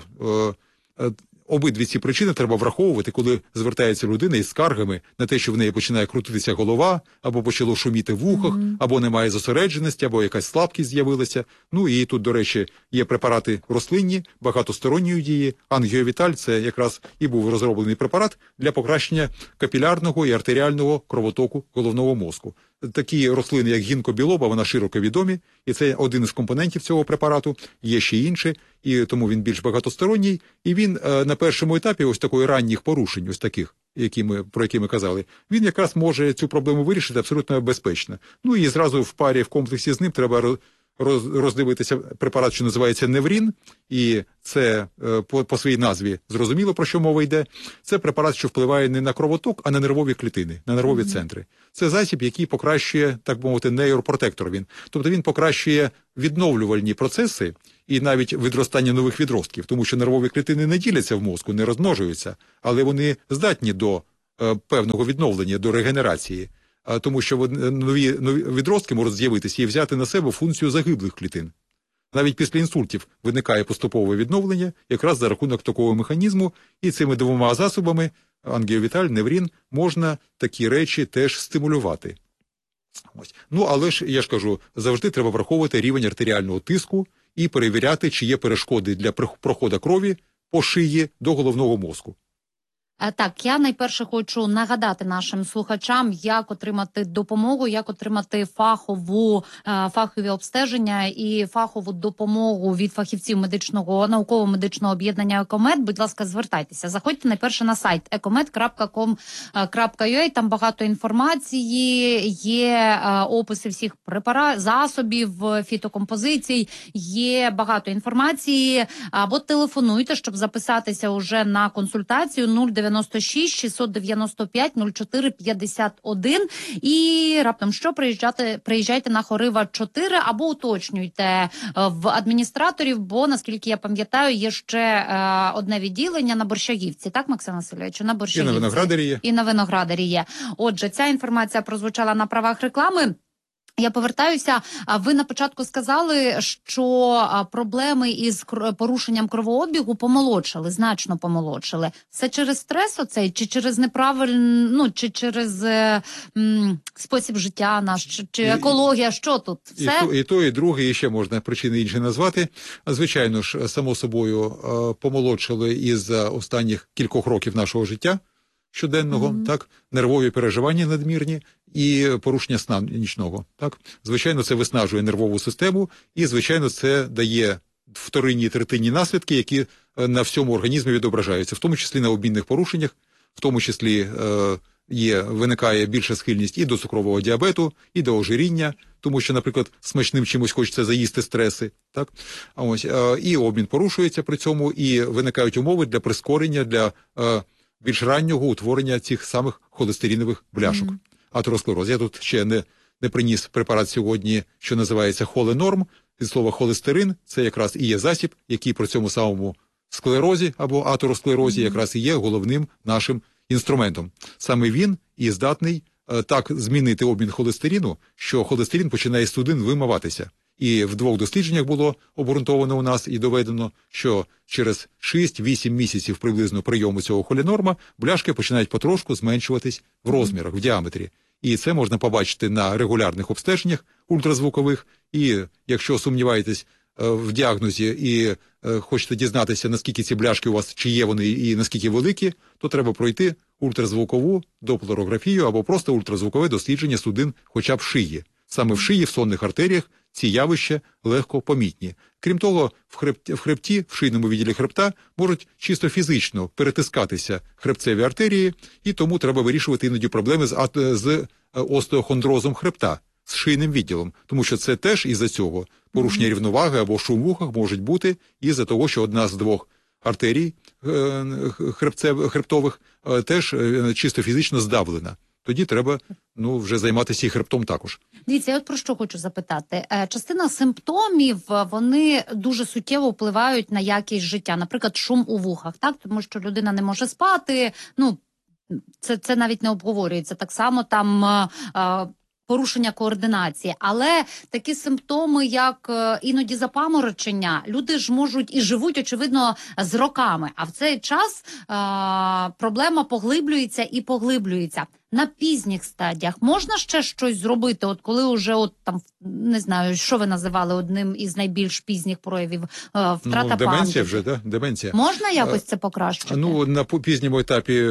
обидві ці причини треба враховувати, коли звертається людина із скаргами на те, що в неї починає крутитися голова, або почало шуміти в ухах, mm-hmm. або немає зосередженості, або якась слабкість з'явилася. Ну і тут, до речі, є препарати рослинні, багатосторонньої дії. Ангіовіталь – це якраз і був розроблений препарат для покращення капілярного і артеріального кровотоку головного мозку. Такі рослини, як гінкобілоба, вона широко відомі, і це один із компонентів цього препарату, є ще інші, і тому він більш багатосторонній, і він е, на першому етапі ось такої ранніх порушень, ось таких, які ми, про які ми казали, він якраз може цю проблему вирішити абсолютно безпечно. Ну і зразу в парі, в комплексі з ним треба роз, роздивитися препарат, що називається Неврін, і це е, по, по своїй назві зрозуміло, про що мова йде. Це препарат, що впливає не на кровоток, а на нервові клітини, на нервові mm-hmm. центри. Це засіб, який покращує, так би мовити, нейропротектор він. Тобто він покращує відновлювальні процеси і навіть відростання нових відростків, тому що нервові клітини не діляться в мозку, не розмножуються, але вони здатні до е, певного відновлення, до регенерації. А, тому що нові, нові відростки можуть з'явитися і взяти на себе функцію загиблих клітин. Навіть після інсультів виникає поступове відновлення якраз за рахунок такого механізму, і цими двома засобами ангіовіталь, неврін, можна такі речі теж стимулювати. Ось. Ну, але ж, я ж кажу, завжди треба враховувати рівень артеріального тиску і перевіряти, чи є перешкоди для проходу крові по шиї до головного мозку. Так, я найперше хочу нагадати нашим слухачам, як отримати допомогу, як отримати фахову, фахові обстеження і фахову допомогу від фахівців медичного, науково-медичного об'єднання «Екомед». Будь ласка, звертайтеся. Заходьте найперше на сайт екомед крапка ком крапка ю а, там багато інформації, є описи всіх препаратів, засобів, фітокомпозицій, є багато інформації. Або телефонуйте, щоб записатися уже на консультацію нуль дев'яносто шість шістсот дев'яносто п'ять нуль чотири п'ятдесят один і раптом що приїжджайте, приїжджайте на Хорива чотири або уточнюйте в адміністраторів, бо, наскільки я пам'ятаю, є ще е, одне відділення на Борщагівці, так, Максим Васильович? На Борщагівці. І на Виноградарі є. І на Виноградарі є. Отже, ця інформація прозвучала на правах реклами. Я повертаюся. Ви на початку сказали, що проблеми із порушенням кровообігу помолодшали, значно помолодшали. Це через стрес оцей, чи через неправильну, ну, чи через м, спосіб життя наш, чи, чи екологія, що тут? Все? І то, і то, і друге, і ще можна причини інші назвати. Звичайно ж, само собою, помолодшали із останніх кількох років нашого життя щоденного, mm-hmm. так, нервові переживання надмірні і порушення сна нічного, так. Звичайно, це виснажує нервову систему і, звичайно, це дає вторинні і третинні наслідки, які на всьому організмі відображаються, в тому числі на обмінних порушеннях, в тому числі е, є, виникає більша схильність і до цукрового діабету, і до ожиріння, тому що, наприклад, смачним чимось хочеться заїсти стреси, так. А ось е, і обмін порушується при цьому, і виникають умови для прискорення, для е, більш раннього утворення цих самих холестеринових бляшок. Mm-hmm. Атеросклероз. Я тут ще не, не приніс препарат сьогодні, що називається холенорм. Від слова холестерин – це якраз і є засіб, який при цьому самому склерозі або атеросклерозі mm-hmm. якраз і є головним нашим інструментом. Саме він і здатний е, так змінити обмін холестерину, що холестерин починає з судин вимиватися. І в двох дослідженнях було обґрунтовано у нас і доведено, що через шість-вісім місяців приблизно прийому цього холенорма бляшки починають потрошку зменшуватись в розмірах, в діаметрі. І це можна побачити на регулярних обстеженнях ультразвукових. І якщо сумніваєтесь е, в діагнозі і е, хочете дізнатися, наскільки ці бляшки у вас, чи є вони і наскільки великі, то треба пройти ультразвукову доплерографію або просто ультразвукове дослідження судин хоча б шиї. Саме в шиї, в сонних артеріях ці явища легко помітні. Крім того, в хребті, в хребті, в шийному відділі хребта можуть чисто фізично перетискатися хребцеві артерії, і тому треба вирішувати іноді проблеми з, з остеохондрозом хребта, з шийним відділом. Тому що це теж із-за цього порушення рівноваги або шум в ухах можуть бути із-за того, що одна з двох артерій хребцев, хребтових теж чисто фізично здавлена. Тоді треба, ну, вже займатися і хребтом також. Дивіться, я от про що хочу запитати. Частина симптомів, вони дуже суттєво впливають на якість життя. Наприклад, шум у вухах, так? Тому що людина не може спати, ну, це, це навіть не обговорюється. Так само там порушення координації. Але такі симптоми, як е, іноді запаморочення, люди ж можуть і живуть, очевидно, з роками. А в цей час е, проблема поглиблюється і поглиблюється. На пізніх стадіях можна ще щось зробити? От коли вже, от там, не знаю, що ви називали одним із найбільш пізніх проявів, е, втрата Ну, пам'яті. деменція вже, да? Деменція. Можна якось це покращити? Ну, на пу- пізньому етапі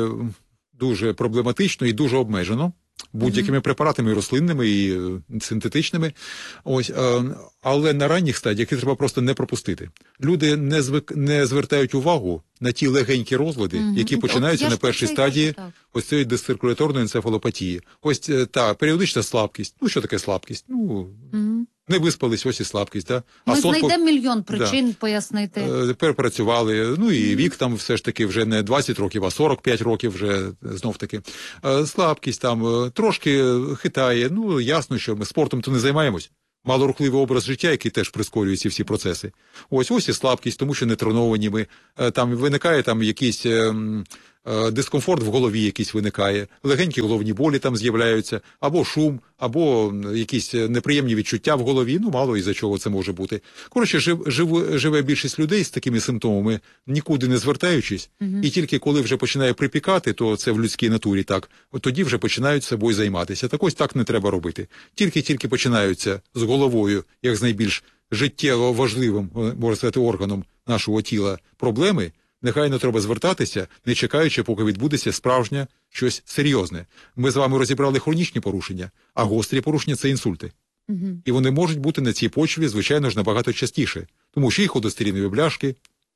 дуже проблематично і дуже обмежено. Будь-якими препаратами, і рослинними, і е, синтетичними. Ось, е, але на ранніх стадіях їх треба просто не пропустити. Люди не, звик, не звертають увагу на ті легенькі розлади, Мгм. які От починаються я на ж про першій це й стадії кажу, так. ось цієї дисциркуляторної енцефалопатії. Ось е, та періодична слабкість. Ну, що таке слабкість? Ну, Мгм. не виспались, ось і слабкість. Да? Ми сон по- знайдемо мільйон причин пояснити. Е, перепрацювали. Ну і вік там все ж таки вже не двадцять років, а сорок п'ять років вже знов таки. Е, Слабкість там е, трошки хитає. Ну, ясно, що ми спортом то не займаємось. Малорухливий образ життя, який теж прискорює ці всі процеси. Ось ось і слабкість, тому що не треновані ми. Е, Там виникає там якийсь е, м, е, дискомфорт в голові, якийсь виникає, легенькі головні болі там з'являються, або шум, або м, якісь неприємні відчуття в голові. Ну, мало із-за чого це може бути. Коротше, жив, жив, живе більшість людей з такими симптомами, нікуди не звертаючись, і тільки коли вже починає припікати, то це в людській натурі так, от тоді вже починають собою займатися. Так ось так не треба робити. Тільки-тільки починаються з головою, як з найбільш життєво важливим, можна сказати, органом нашого тіла проблеми, негайно треба звертатися, не чекаючи, поки відбудеться справжнє щось серйозне. Ми з вами розібрали хронічні порушення, а гострі порушення – це інсульти. Мгм. І вони можуть бути на цій почві, звичайно ж, набагато частіше. Тому що і ходостерінові бляшки,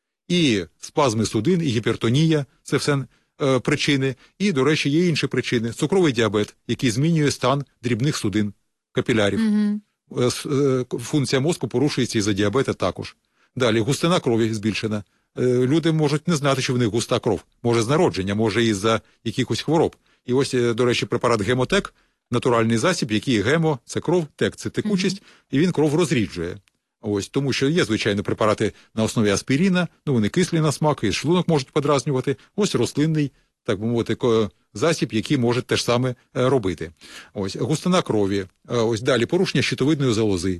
і спазми судин, і гіпертонія – це все е, причини. І, до речі, є інші причини. Цукровий діабет, який змінює стан дрібних судин, капілярів. Мгм. Е, с- е, функція мозку порушується із-за діабета також. Далі, густина крові збільшена. Е, Люди можуть не знати, що в них густа кров. Може з народження, може із-за якихось хвороб. І ось, е, до речі, препарат Гемотек – натуральний засіб, який гемо – це кров, тек – це текучість, і він кров розріджує. Ось, тому що є, звичайно, препарати на основі аспіріна, ну вони кислі на смак, і шлунок можуть подразнювати. Ось рослинний, так би мовити, ко- засіб, який може те ж саме е, робити. Ось, густина крові, е, ось далі порушення щитовидної залози.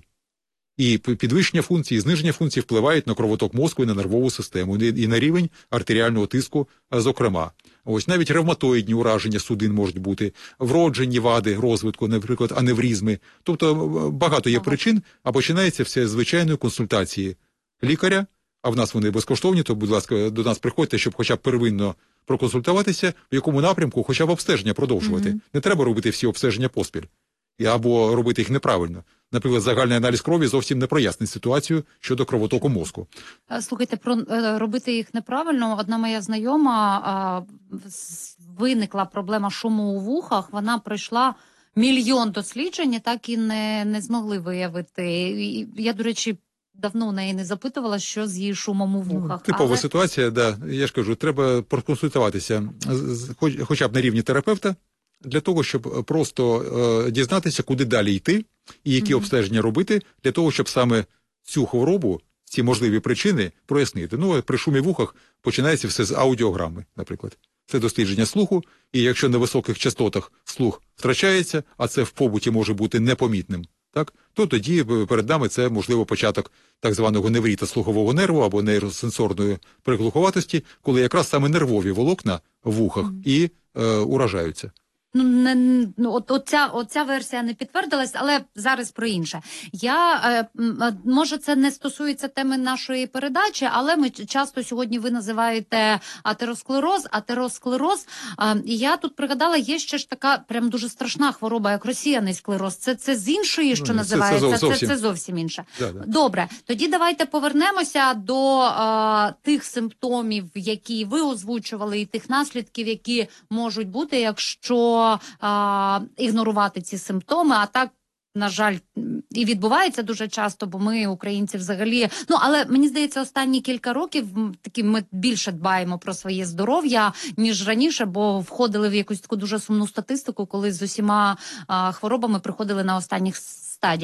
І п- підвищення функції, зниження функцій впливають на кровоток мозку і на нервову систему, і і на рівень артеріального тиску, е, зокрема. Ось навіть ревматоїдні ураження судин можуть бути, вроджені вади розвитку, наприклад, аневризми. Тобто е, багато є причин, а починається все з звичайної консультації лікаря, а в нас вони безкоштовні, то, будь ласка, до нас приходьте, щоб хоча б первинно проконсультуватися, в якому напрямку хоча б обстеження продовжувати. Мгм. Не треба робити всі обстеження поспіль. І або робити їх неправильно. Наприклад, загальний аналіз крові зовсім не прояснить ситуацію щодо кровотоку мозку. Е, Слухайте, про е, робити їх неправильно. Одна моя знайома а, з- виникла проблема шуму у вухах. Вона пройшла мільйон досліджень, і так і не, не змогли виявити. І я, до речі, давно в неї не запитувала, що з її шумом у вухах. Типова Але- ситуація, да. Я ж кажу, треба проконсультуватися, з- з- хоч, хоча б на рівні терапевта, для того, щоб просто е, дізнатися, куди далі йти і які Мгм. обстеження робити, для того, щоб саме цю хворобу, ці можливі причини прояснити. Ну, при шумі в ухах починається все з аудіограми, наприклад. Це дослідження слуху, і якщо на високих частотах слух втрачається, а це в побуті може бути непомітним, так, то тоді перед нами це, можливо, початок так званого невріта слухового нерву або нейросенсорної приглуховатості, коли якраз саме нервові волокна в вухах і е, уражаються. Ну, не, ну от, оця, оця версія не підтвердилась, але зараз про інше. Я, е, м, е, може, це не стосується теми нашої передачі, але ми ч- часто сьогодні ви називаєте атеросклероз, атеросклероз. Е, і я тут пригадала, є ще ж така прям дуже страшна хвороба, як розсіяний склероз. Це, це з іншої, що Ну, це- це називається? зов- Це, зовсім. це зовсім інше. Да, да. Добре, тоді давайте повернемося до е, тих симптомів, які ви озвучували, і тих наслідків, які можуть бути, якщо е, ігнорувати ці симптоми. А так, на жаль, і відбувається дуже часто, бо ми, українці, взагалі... Ну, але мені здається, останні кілька років м, таки ми більше дбаємо про своє здоров'я, ніж раніше, бо входили в якусь таку дуже сумну статистику, коли з усіма а, хворобами приходили на останніх стадіях.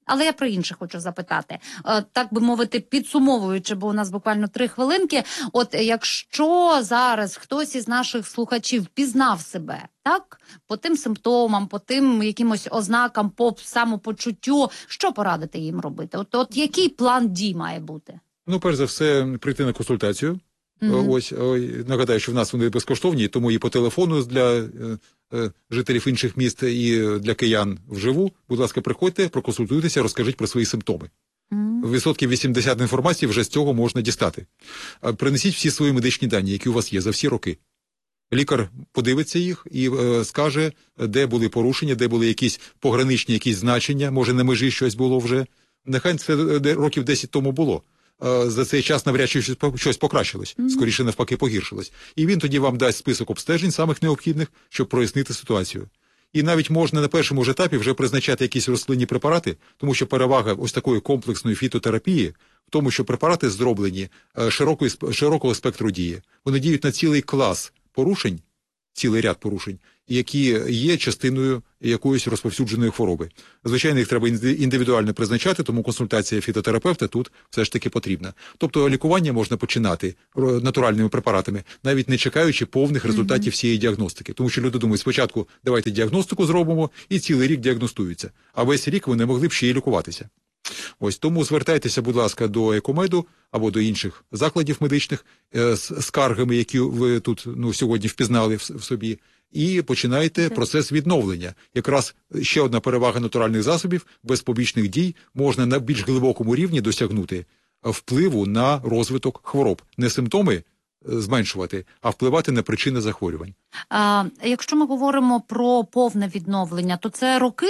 Але я про інше хочу запитати. Е, так би мовити, підсумовуючи, бо у нас буквально три хвилинки. От якщо зараз хтось із наших слухачів пізнав себе, так, по тим симптомам, по тим якимось ознакам, по самопочуттю, що порадити їм робити? От, от який план дій має бути? Ну, перш за все, прийти на консультацію. Mm-hmm. Ось, ой, нагадаю, що в нас вони безкоштовні, тому і по телефону для е, е, жителів інших міст, і для киян вживу. Будь ласка, приходьте, проконсультуйтеся, розкажіть про свої симптоми. Mm-hmm. Відсотків вісімдесят інформації вже з цього можна дістати. Принесіть всі свої медичні дані, які у вас є за всі роки. Лікар подивиться їх і е, скаже, де були порушення, де були якісь пограничні якісь значення, може на межі щось було вже. Нехай це років десять тому було. За цей час навряд чи щось покращилось, скоріше навпаки погіршилось. І він тоді вам дасть список обстежень самих необхідних, щоб прояснити ситуацію. І навіть можна на першому ж етапі вже призначати якісь рослинні препарати, тому що перевага ось такої комплексної фітотерапії в тому, що препарати зроблені широкої, широкого спектру дії. Вони діють на цілий клас порушень, цілий ряд порушень, які є частиною якоїсь розповсюдженої хвороби. Звичайно, їх треба індивідуально призначати, тому консультація фітотерапевта тут все ж таки потрібна. Тобто лікування можна починати натуральними препаратами, навіть не чекаючи повних результатів всієї діагностики. Тому що люди думають, спочатку давайте діагностику зробимо і цілий рік діагностуються. А весь рік вони могли б ще й лікуватися. Ось тому звертайтеся, будь ласка, до Екомеду або до інших закладів медичних е, з скаргами, які ви тут ну, сьогодні впізнали в, в собі, і починайте процес відновлення. Якраз ще одна перевага натуральних засобів, без побічних дій, можна на більш глибокому рівні досягнути впливу на розвиток хвороб. Не симптоми зменшувати, а впливати на причини захворювань. А, якщо ми говоримо про повне відновлення, то це роки?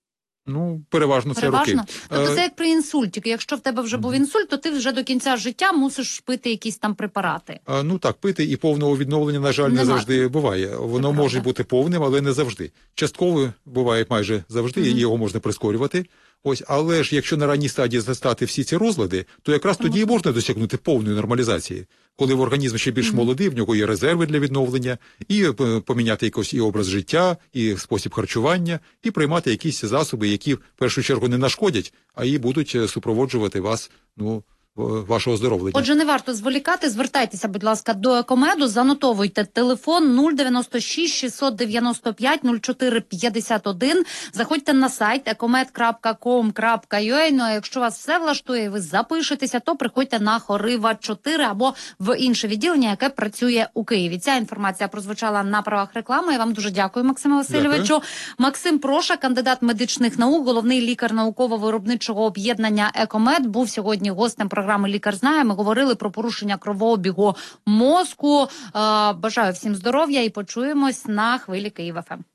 Ну, переважно це переважно? роки. Тобто це як при інсульті. Якщо в тебе вже був інсульт, то ти вже до кінця життя мусиш пити якісь там препарати. А, ну так, пити і повного відновлення, на жаль, Нема. не завжди буває. Воно може правда. бути повним, але не завжди. Частково буває майже завжди, mm-hmm. його можна прискорювати. Ось, але ж якщо на ранній стадії застати всі ці розлади, то якраз mm-hmm. тоді і можна досягнути повної нормалізації. Коли в організм ще більш mm-hmm. молодий, в нього є резерви для відновлення, і поміняти якось і образ життя, і спосіб харчування, і приймати якісь засоби, які в першу чергу не нашкодять, а і будуть супроводжувати вас, ну, вашого оздоровлення. Отже, не варто зволікати, звертайтеся, будь ласка, до Екомеду, занотовуйте телефон нуль дев'яносто шість шістсот дев'яносто п'ять нуль чотири п'ятдесят один, заходьте на сайт екомед крапка ком крапка ю а, ну а якщо вас все влаштує і ви запишетеся, то приходьте на Хорива чотири або в інше відділення, яке працює у Києві. Ця інформація прозвучала на правах реклами. Я вам дуже дякую, Максиме Васильовичу. Дякую. Максим Проша, кандидат медичних наук, головний лікар науково-виробничого об'єднання Екомед, був сьогодні гостем програми «Лікар знає». Ми говорили про порушення кровообігу мозку. Бажаю всім здоров'я і почуємось на хвилі Київ еф ем.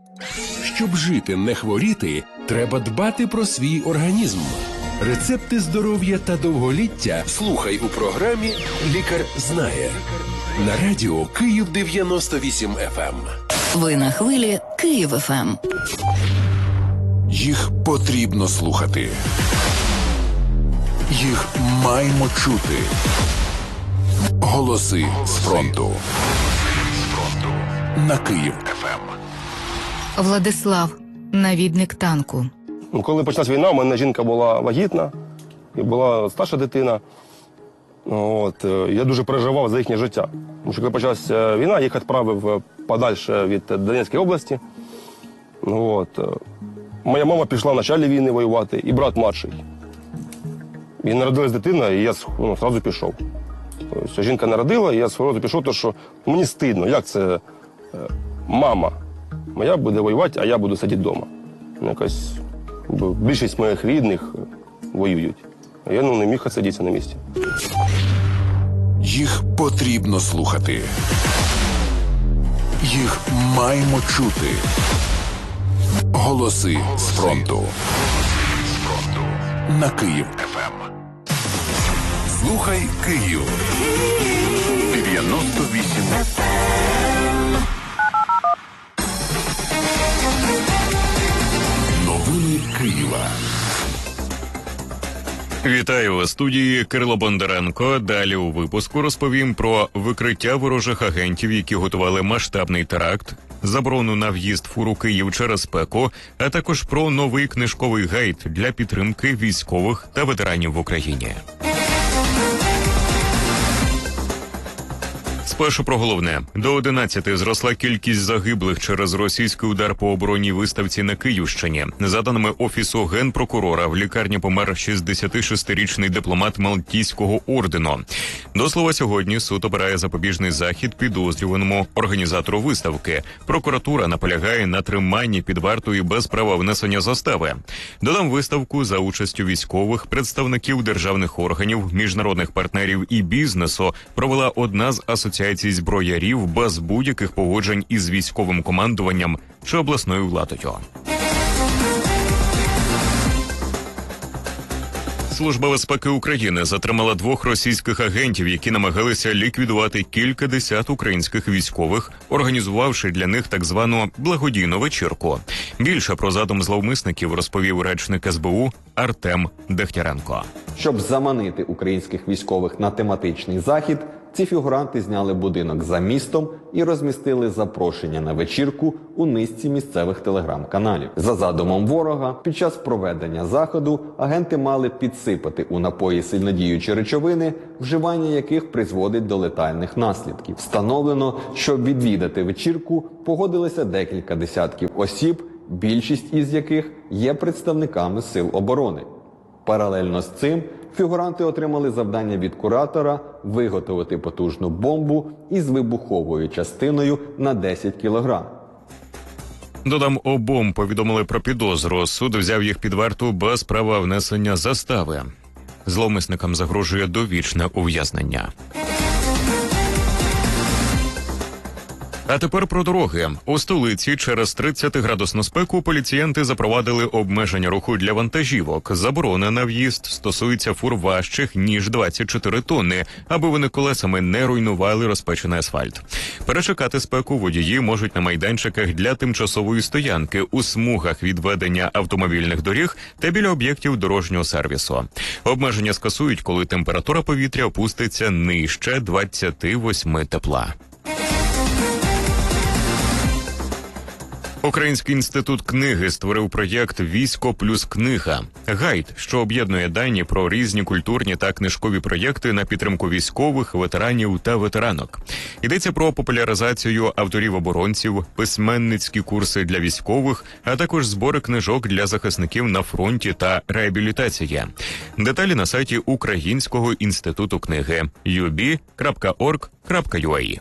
Щоб жити, не хворіти, треба дбати про свій організм. Рецепти здоров'я та довголіття слухай у програмі «Лікар знає» на радіо Київ дев'яносто вісім еф ем. Ви на хвилі Київ еф ем. Їх потрібно слухати. Їх маємо чути. Голоси з фронту. На Київ еф ем. Владислав, навідник танку. Коли почалась війна, у мене жінка була вагітна, і була старша дитина. От, я дуже переживав за їхнє життя. Тому що коли почалася війна, їх відправив подальше від Донецької області. От. Моя мама пішла в початку війни воювати, і брат младший. І народилась дитина, і я ну, одразу пішов. Тобто, жінка народила, і я одразу пішов, тому що мені стидно, як це мама моя буде воювати, а я буду сидіти вдома. Якось більшість моїх рідних воюють. А я ну, не міг сидіти на місці. Їх потрібно слухати. Їх маємо чути. Голоси з фронту. На Київ еф ем. Слухай Київ. дев'яносто вісім еф ем. Новини Києва. Вітаю у студії Кирило Бондаренко. Далі у випуску розповім про викриття ворожих агентів, які готували масштабний теракт заборону на в'їзд фур у Київ через спеку, а також про новий книжковий гайд для підтримки військових та ветеранів в Україні. Спершу про головне. До одинадцяти зросла кількість загиблих через російський удар по оборонній виставці на Київщині. За даними Офісу Генпрокурора, в лікарні помер шістдесятишестирічний дипломат Малтійського ордену. До слова, сьогодні суд обирає запобіжний захід підозрюваному організатору виставки. Прокуратура наполягає на триманні під вартою без права внесення застави. Додам, виставку за участю військових, представників державних органів, міжнародних партнерів і бізнесу провела одна з асоціацій зброярів без будь-яких погоджень із військовим командуванням чи обласною владою. Служба безпеки України затримала двох російських агентів, які намагалися ліквідувати кілька десят українських військових, організувавши для них так звану благодійну вечірку. Більше про задум зловмисників розповів речник ес бе у Артем Дегтяренко. Щоб заманити українських військових на тематичний захід, ці фігуранти зняли будинок за містом і розмістили запрошення на вечірку у низці місцевих телеграм-каналів. За задумом ворога, під час проведення заходу агенти мали підсипати у напої сильнодіючі речовини, вживання яких призводить до летальних наслідків. Встановлено, що відвідати вечірку погодилися декілька десятків осіб, більшість із яких є представниками сил оборони. Паралельно з цим фігуранти отримали завдання від куратора виготовити потужну бомбу із вибуховою частиною на десять кілограм. Додам, обом повідомили про підозру. Суд взяв їх під варту без права внесення застави. Зловмисникам загрожує довічне ув'язнення. А тепер про дороги. У столиці через тридцятиградусну спеку поліціянти запровадили обмеження руху для вантажівок. Заборона на в'їзд стосується фур важчих, ніж двадцять чотири тонни, аби вони колесами не руйнували розпечений асфальт. Перечекати спеку водії можуть на майданчиках для тимчасової стоянки, у смугах відведення автомобільних доріг та біля об'єктів дорожнього сервісу. Обмеження скасують, коли температура повітря опуститься нижче двадцяти восьми тепла. Український інститут книги створив проєкт «Військо плюс книга» – гайд, що об'єднує дані про різні культурні та книжкові проєкти на підтримку військових, ветеранів та ветеранок. Йдеться про популяризацію авторів-оборонців, письменницькі курси для військових, а також збори книжок для захисників на фронті та реабілітації. Деталі на сайті Українського інституту книги ю бі крапка орг крапка ю а.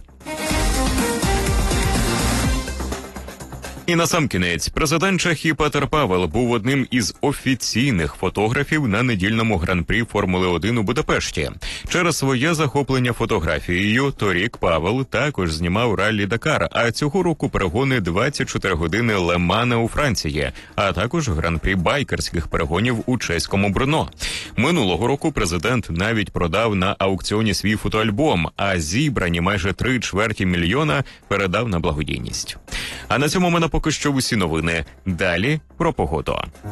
І насамкінець, президент Чехії Петер Павел був одним із офіційних фотографів на недільному гран-прі Формули один у Будапешті. Через своє захоплення фотографією торік Павел також знімав раллі Дакар, а цього року перегони двадцять чотири години Ле-Мана у Франції, а також гран-прі байкерських перегонів у чеському Брно. Минулого року президент навіть продав на аукціоні свій фотоальбом, а зібрані майже три чверті мільйона передав на благодійність. А на цьому у мене поки що усі новини. Далі про погоду.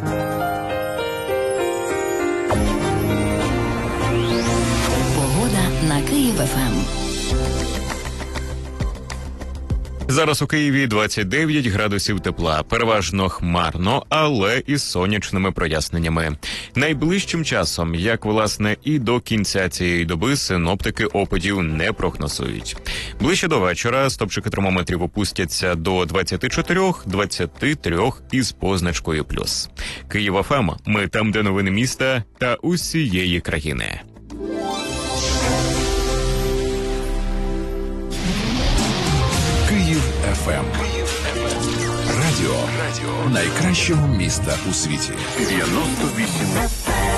Погода на Київ-ФМ. Зараз у Києві двадцять дев'ять градусів тепла, переважно хмарно, але із сонячними проясненнями. Найближчим часом, як власне і до кінця цієї доби, синоптики опадів не прогнозують. Ближче до вечора стопчики термометрів опустяться до двадцять чотири - двадцять три із позначкою плюс. Київ-ФМ. Ми там, де новини міста та усієї країни. Київ-ФМ. Радіо найкращого міста у світі. дев'яносто вісім.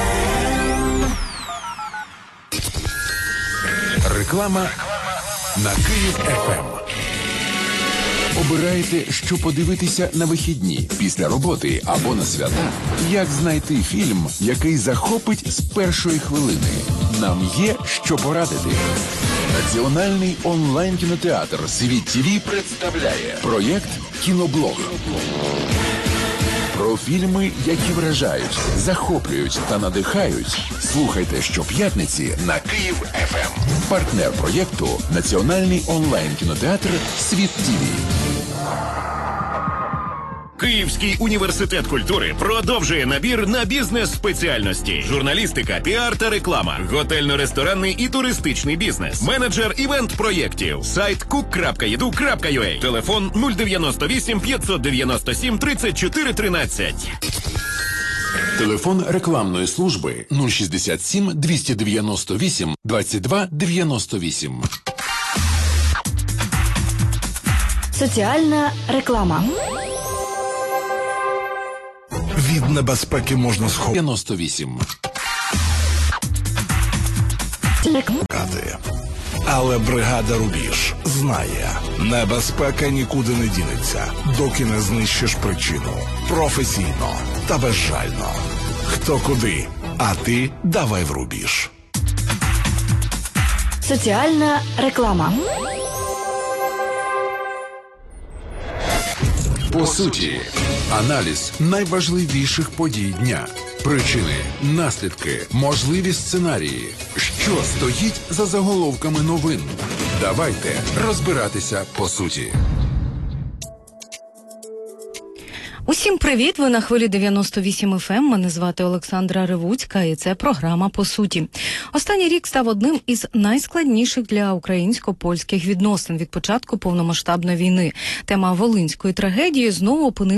Реклама на Київ-ФМ. Обирайте, що подивитися на вихідні, після роботи або на свята. Як знайти фільм, який захопить з першої хвилини? Нам є що порадити. Національний онлайн-кінотеатр «Світ ТІВІ» представляє проєкт «Кіноблог». Про фільми, які вражають, захоплюють та надихають. Слухайте щоп'ятниці на Київ-ФМ. Партнер проєкту – Національний онлайн-кінотеатр «Світ ТІВІ». Київський університет культури продовжує набір на бізнес-спеціальності: журналістика, піар та реклама, готельно-ресторанний і туристичний бізнес, менеджер івент-проєктів, сайт кук крапка і ді ю крапка ю а, телефон нуль дев'яносто вісім п'ятсот дев'яносто сім тридцять чотири тринадцять. Телефон рекламної служби нуль шістдесят сім двісті дев'яносто вісім двадцять два дев'яносто вісім. Соціальна реклама. Від небезпеки можна сховати. дев'яносто вісім. Але бригада «Рубіж» знає, небезпека нікуди не дінеться, доки не знищиш причину. Професійно та безжально. Хто куди, а ти давай в «Рубіж». Соціальна реклама. По суті, аналіз найважливіших подій дня. Причини, наслідки, можливі сценарії. Що стоїть за заголовками новин? Давайте розбиратися по суті. Усім привіт! Ви на хвилі дев'яносто вісім еф ем. Мене звати Олександра Ривуцька, і це програма «По суті». Останній рік став одним із найскладніших для українсько-польських відносин від початку повномасштабної війни. Тема волинської трагедії знову опинилася